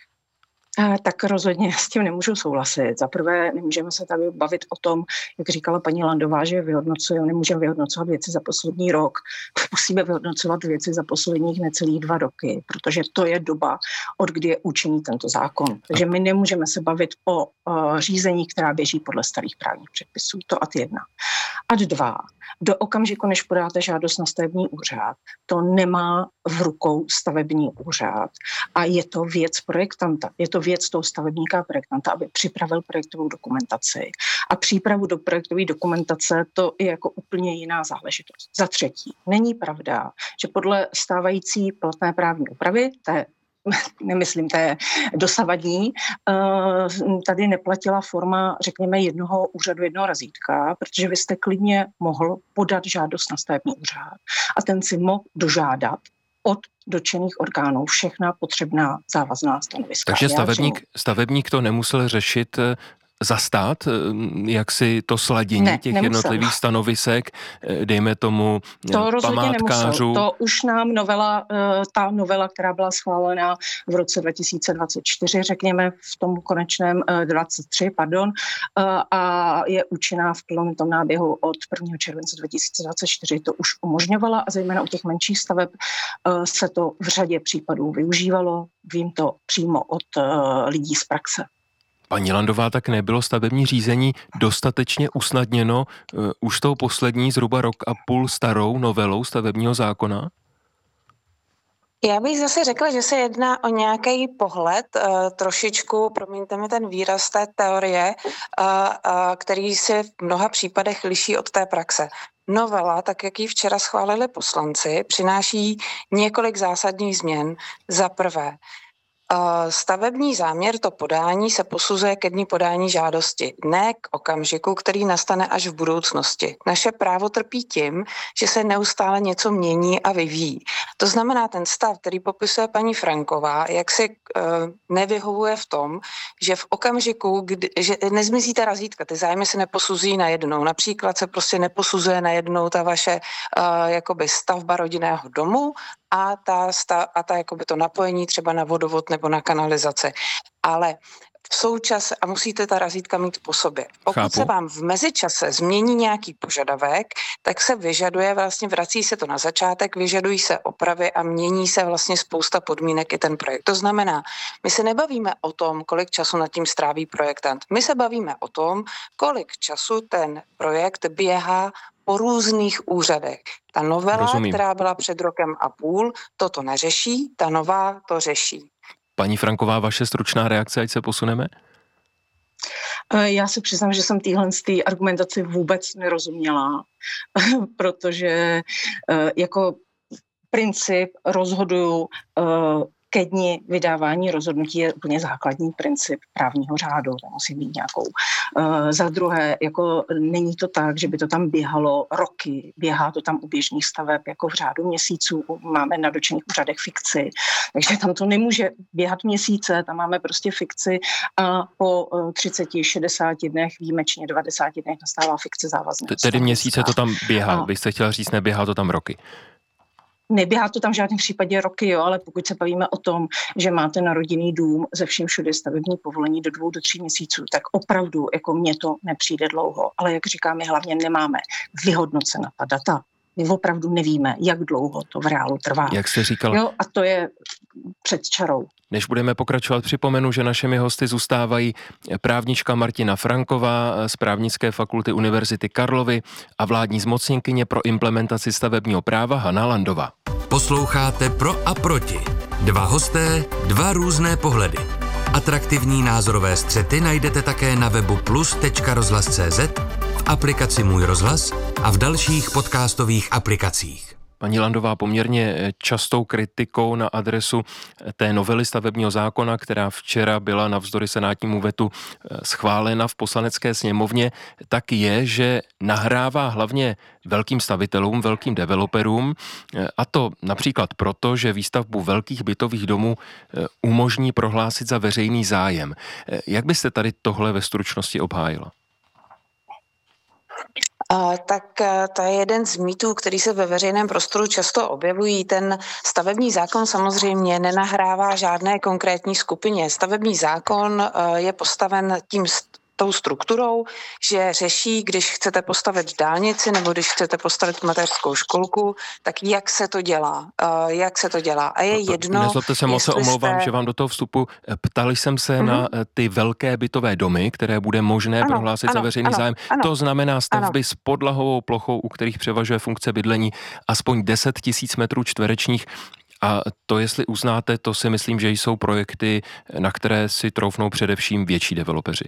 Tak rozhodně s tím nemůžu souhlasit. Za prvé nemůžeme se tady bavit o tom, jak říkala paní Landová, že vyhodnocujeme, nemůžeme vyhodnocovat věci za poslední rok. Musíme vyhodnocovat věci za posledních necelých dva roky, protože to je doba, od kdy je účinný tento zákon. Takže my nemůžeme se bavit o, o řízení, která běží podle starých právních předpisů. To ad jedna. Ad dva. Do okamžiku, než podáte žádost na stavební úřad, to nemá v rukou stavební úřad a je to věc projektanta. Je to věc toho stavebníka a projektanta, aby připravil projektovou dokumentaci. A přípravu do projektové dokumentace to je jako úplně jiná záležitost. Za třetí, není pravda, že podle stávající platné právní úpravy, té nemyslím, to je dosavadní, tady neplatila forma, řekněme, jednoho úřadu, jednoho razítka, protože vy jste klidně mohl podat žádost na stavební úřad a ten si mohl dožádat od dotčených orgánů všechna potřebná závazná stanoviska. Takže stavebník, stavebník to nemusel řešit za stát, jak si to sladění ne, těch nemusel. jednotlivých stanovisek, dejme tomu to památkářů. To už nám novela, ta novela, která byla schválena v roce dva tisíce dvacet čtyři, řekněme v tom konečném dvacet tři, pardon, a je účinná v plném tom náběhu od prvního července dva tisíce dvacet čtyři, to už umožňovala a zejména u těch menších staveb se to v řadě případů využívalo. Vím to přímo od lidí z praxe. Paní Landová, tak nebylo stavební řízení dostatečně usnadněno uh, už tou poslední zhruba rok a půl starou novelou stavebního zákona? Já bych zase řekla, že se jedná o nějaký pohled, uh, trošičku, promiňte mi ten výraz té teorie, uh, uh, který se v mnoha případech liší od té praxe. Novela, tak jak ji včera schválili poslanci, přináší několik zásadních změn. Za prvé, stavební záměr, to podání se posuzuje ke dni podání žádosti, ne k okamžiku, který nastane až v budoucnosti. Naše právo trpí tím, že se neustále něco mění a vyvíjí. To znamená, ten stav, který popisuje paní Franková, jak si uh, nevyhovuje v tom, že v okamžiku, kdy, že nezmizí ta razítka, ty zájmy se neposuzují najednou. Například se prostě neposuzuje najednou ta vaše uh, jakoby stavba rodinného domu, a ta, sta, a ta jakoby to napojení třeba na vodovod nebo na kanalizaci. Ale v součase, a musíte ta razítka mít po sobě. Pokud Chápu. se vám v mezičase změní nějaký požadavek, tak se vyžaduje, vlastně vrací se to na začátek, vyžadují se opravy a mění se vlastně spousta podmínek i ten projekt. To znamená, my se nebavíme o tom, kolik času nad tím stráví projektant. My se bavíme o tom, kolik času ten projekt běhá po různých úřadech. Ta novela, Rozumím. která byla před rokem a půl, toto neřeší, ta nová to řeší. Paní Franková, vaše stručná reakce, ať se posuneme? Já se přiznám, že jsem téhle argumentaci vůbec nerozuměla, protože jako princip rozhoduju ke dni vydávání rozhodnutí je úplně základní princip právního řádu, to musí mít nějakou. Uh, za druhé, jako není to tak, že by to tam běhalo roky, běhá to tam u běžných staveb jako v řádu měsíců, máme na dotčených úřadech fikci, takže tam to nemůže běhat měsíce, tam máme prostě fikci a po uh, třicet šedesát dnech, výjimečně devadesát dnech nastává fikce závazné. Tedy měsíce to tam běhá, a... vy jste chtěla říct, neběhá to tam roky. Neběhá to tam v žádném případě roky, jo, ale pokud se bavíme o tom, že máte na rodinný dům ze vším všude stavební povolení do dvou do tří měsíců, tak opravdu jako mně to nepřijde dlouho. Ale jak říkám, my hlavně nemáme vyhodnocena ta data. My opravdu nevíme, jak dlouho to v reálu trvá. Jak jste říkala? Jo, a to je před čarou. Než budeme pokračovat, připomenu, že našimi hosty zůstávají právnička Martina Franková z Právnické fakulty Univerzity Karlovy a vládní zmocněnkyně pro implementaci stavebního práva Hana Landová. Posloucháte Pro a proti. Dva hosté, dva různé pohledy. Atraktivní názorové střety najdete také na webu plus tečka rozhlas tečka cé zet, v aplikaci Můj rozhlas a v dalších podcastových aplikacích. Paní Landová, poměrně častou kritikou na adresu té novely stavebního zákona, která včera byla navzdory senátnímu vetu schválena v Poslanecké sněmovně, tak je, že nahrává hlavně velkým stavitelům, velkým developerům, a to například proto, že výstavbu velkých bytových domů umožní prohlásit za veřejný zájem. Jak byste tady tohle ve stručnosti obhájila? Uh, tak uh, to je jeden z mýtů, který se ve veřejném prostoru často objevují. Ten stavební zákon samozřejmě nenahrává žádné konkrétní skupině. Stavební zákon uh, je postaven tím st- tou strukturou, že řeší, když chcete postavit dálnici nebo když chcete postavit mateřskou školku, tak jak se to dělá. Uh, jak se to dělá. A je jedno... Nezlobte se, moc se omlouvám, jste... že vám do toho vstupu. Ptali jsem se mm-hmm. na ty velké bytové domy, které bude možné ano, prohlásit ano, za veřejný ano, zájem. Ano, to znamená stavby ano. s podlahovou plochou, u kterých převažuje funkce bydlení aspoň deset tisíc metrů čtverečních. A to, jestli uznáte, to si myslím, že jsou projekty, na které si troufnou především větší developeři.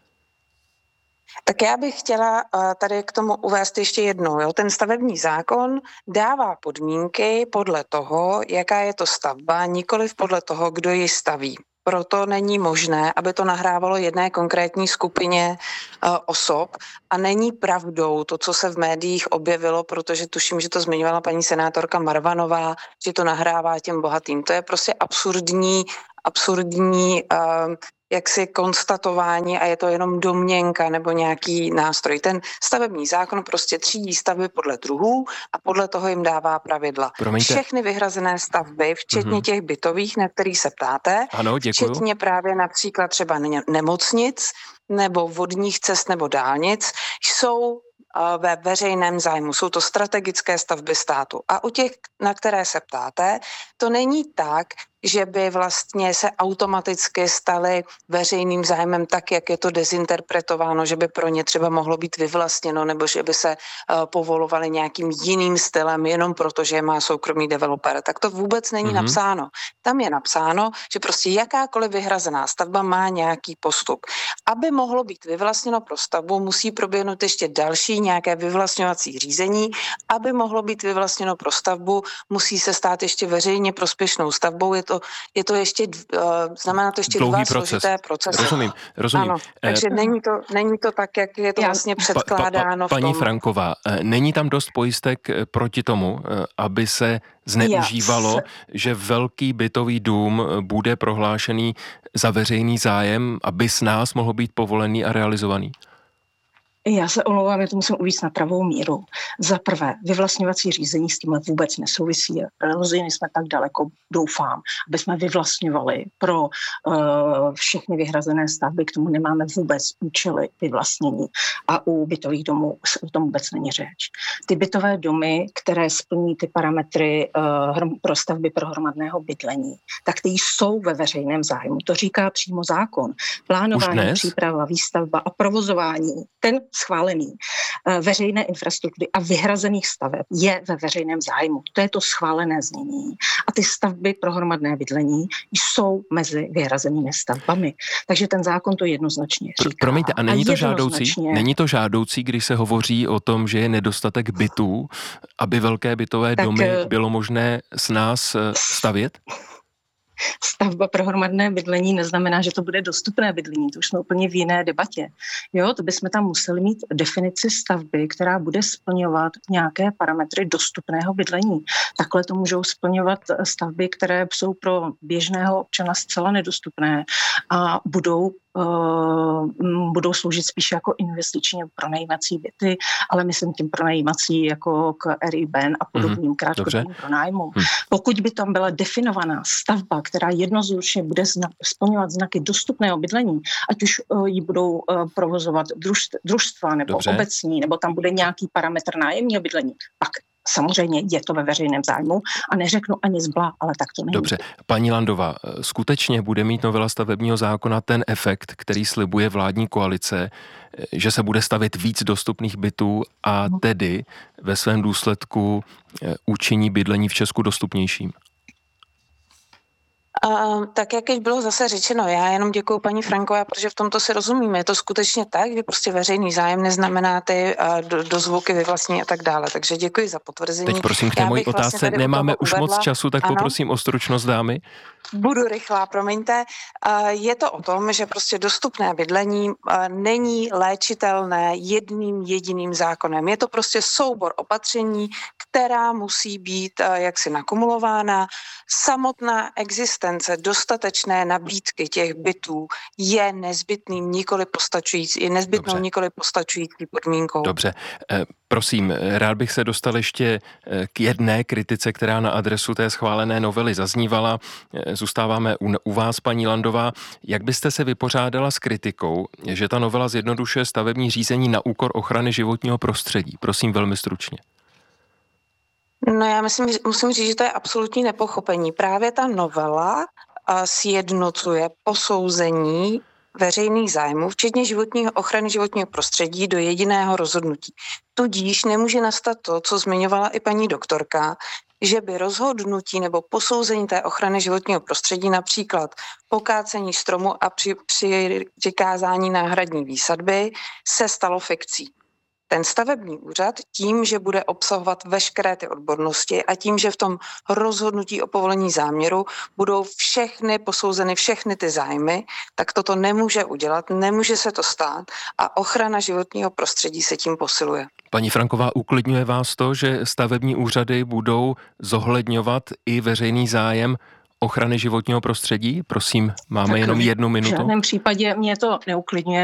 Tak já bych chtěla tady k tomu uvést ještě jednou. Jo? Ten stavební zákon dává podmínky podle toho, jaká je to stavba, nikoliv podle toho, kdo ji staví. Proto není možné, aby to nahrávalo jedné konkrétní skupině uh, osob a není pravdou to, co se v médiích objevilo, protože tuším, že to zmiňovala paní senátorka Marvanová, že to nahrává těm bohatým. To je prostě absurdní, absurdní uh, jaksi konstatování a je to jenom domněnka nebo nějaký nástroj. Ten stavební zákon prostě třídí stavby podle druhů a podle toho jim dává pravidla. Promiňte. Všechny vyhrazené stavby, včetně mm-hmm. těch bytových, na kterých se ptáte, ano, včetně právě například třeba nemocnic nebo vodních cest nebo dálnic, jsou ve veřejném zájmu. Jsou to strategické stavby státu. A u těch, na které se ptáte, to není tak, že by vlastně se automaticky staly veřejným zájmem tak, jak je to dezinterpretováno, že by pro ně třeba mohlo být vyvlastněno nebo že by se uh, povolovali nějakým jiným stylem jenom proto, že je má soukromý developer. Tak to vůbec není mm-hmm. napsáno. Tam je napsáno, že prostě jakákoliv vyhrazená stavba má nějaký postup. Aby mohlo být vyvlastněno pro stavbu, musí proběhnout ještě další nějaké vyvlastňovací řízení. Aby mohlo být vyvlastněno pro stavbu, musí se stát ještě veřejně prospěšnou stavbou. Je to, je to ještě, uh, znamená to ještě dlouhý dva proces. složité procesy. Rozumím, rozumím. Ano, takže eh, není, to, není to tak, jak je to já, vlastně předkládáno pa, pa, pa, v tom. Paní Franková, není tam dost pojistek proti tomu, aby se zneužívalo, já. že velký bytový dům bude prohlášený za veřejný zájem, aby s nás mohl být povolený a realizovaný? Já se omlouvám, já to musím uvést na pravou míru. Za prvé, vyvlastňovací řízení s tímhle vůbec nesouvisí. Rozhodně jsme tak daleko, doufám, aby jsme vyvlastňovali pro uh, všechny vyhrazené stavby, k tomu nemáme vůbec účely vyvlastnění. A u bytových domů o tom vůbec není řeč. Ty bytové domy, které splní ty parametry uh, pro stavby pro hromadného bydlení, tak ty jsou ve veřejném zájmu. To říká přímo zákon. Plánování, příprava, výstavba a provozování. Ten schválený veřejné infrastruktury a vyhrazených staveb je ve veřejném zájmu. To je to schválené znění. A ty stavby pro hromadné bydlení jsou mezi vyhrazenými stavbami. Takže ten zákon to jednoznačně říká. Promiňte, a není a to žádoucí? Není to žádoucí, když se hovoří o tom, že je nedostatek bytů, aby velké bytové tak, domy bylo možné s nás stavět? Stavba pro hromadné bydlení neznamená, že to bude dostupné bydlení. To už jsme úplně v jiné debatě. Jo, to bychom tam museli mít definici stavby, která bude splňovat nějaké parametry dostupného bydlení. Takhle to můžou splňovat stavby, které jsou pro běžného občana zcela nedostupné a budou Uh, budou sloužit spíš jako investičně pronajímací byty, ale myslím tím pronajímací jako k Airbnb a podobným mm-hmm. krátkodobým pronájmům. Mm. Pokud by tam byla definovaná stavba, která jednoznačně bude zna- splňovat znaky dostupného bydlení, ať už uh, ji budou uh, provozovat druž- družstva nebo Dobře. obecní, nebo tam bude nějaký parametr nájemního bydlení, pak samozřejmě je to ve veřejném zájmu a neřeknu ani zbla, ale tak to není. Dobře, paní Landová, skutečně bude mít novela stavebního zákona ten efekt, který slibuje vládní koalice, že se bude stavět víc dostupných bytů a tedy ve svém důsledku učiní bydlení v Česku dostupnějším? Uh, tak jak již bylo zase řečeno, já jenom děkuju paní Frankové, protože v tomto si rozumíme. Je to skutečně tak, že prostě veřejný zájem neznamená ty uh, do, dozvuky vyvlastní a tak dále. Takže děkuji za potvrzení. Teď prosím k té mojí otázce, vlastně nemáme už uvedla. Moc času, tak ano. Poprosím o stručnost, dámy. Budu rychlá, promiňte. Je to o tom, že prostě dostupné bydlení není léčitelné jedním jediným zákonem. Je to prostě soubor opatření, která musí být jaksi nakumulována. Samotná existence dostatečné nabídky těch bytů je nezbytným, nikoli postačující, je nezbytnou, Dobře. nikoli postačující podmínkou. Dobře. Prosím, rád bych se dostal ještě k jedné kritice, která na adresu té schválené novely zaznívala. Zůstáváme u, u vás, paní Landová. Jak byste se vypořádala s kritikou, že ta novela zjednodušuje stavební řízení na úkor ochrany životního prostředí? Prosím velmi stručně. No já myslím, musím říct, že to je absolutní nepochopení. Právě ta novela sjednocuje posouzení veřejných zájmů, včetně životního, ochrany životního prostředí, do jediného rozhodnutí. Tudíž nemůže nastat to, co zmiňovala i paní doktorka, že by rozhodnutí nebo posouzení té ochrany životního prostředí, například pokácení stromu a při, při přikázání náhradní výsadby, se stalo fikcí. Ten stavební úřad tím, že bude obsahovat veškeré ty odbornosti a tím, že v tom rozhodnutí o povolení záměru budou všechny posouzeny všechny ty zájmy, tak toto nemůže udělat, nemůže se to stát a ochrana životního prostředí se tím posiluje. Paní Franková, uklidňuje vás to, že stavební úřady budou zohledňovat i veřejný zájem ochrany životního prostředí? Prosím, máme tak jenom jednu minutu. V žádném případě mě to neuklidňuje.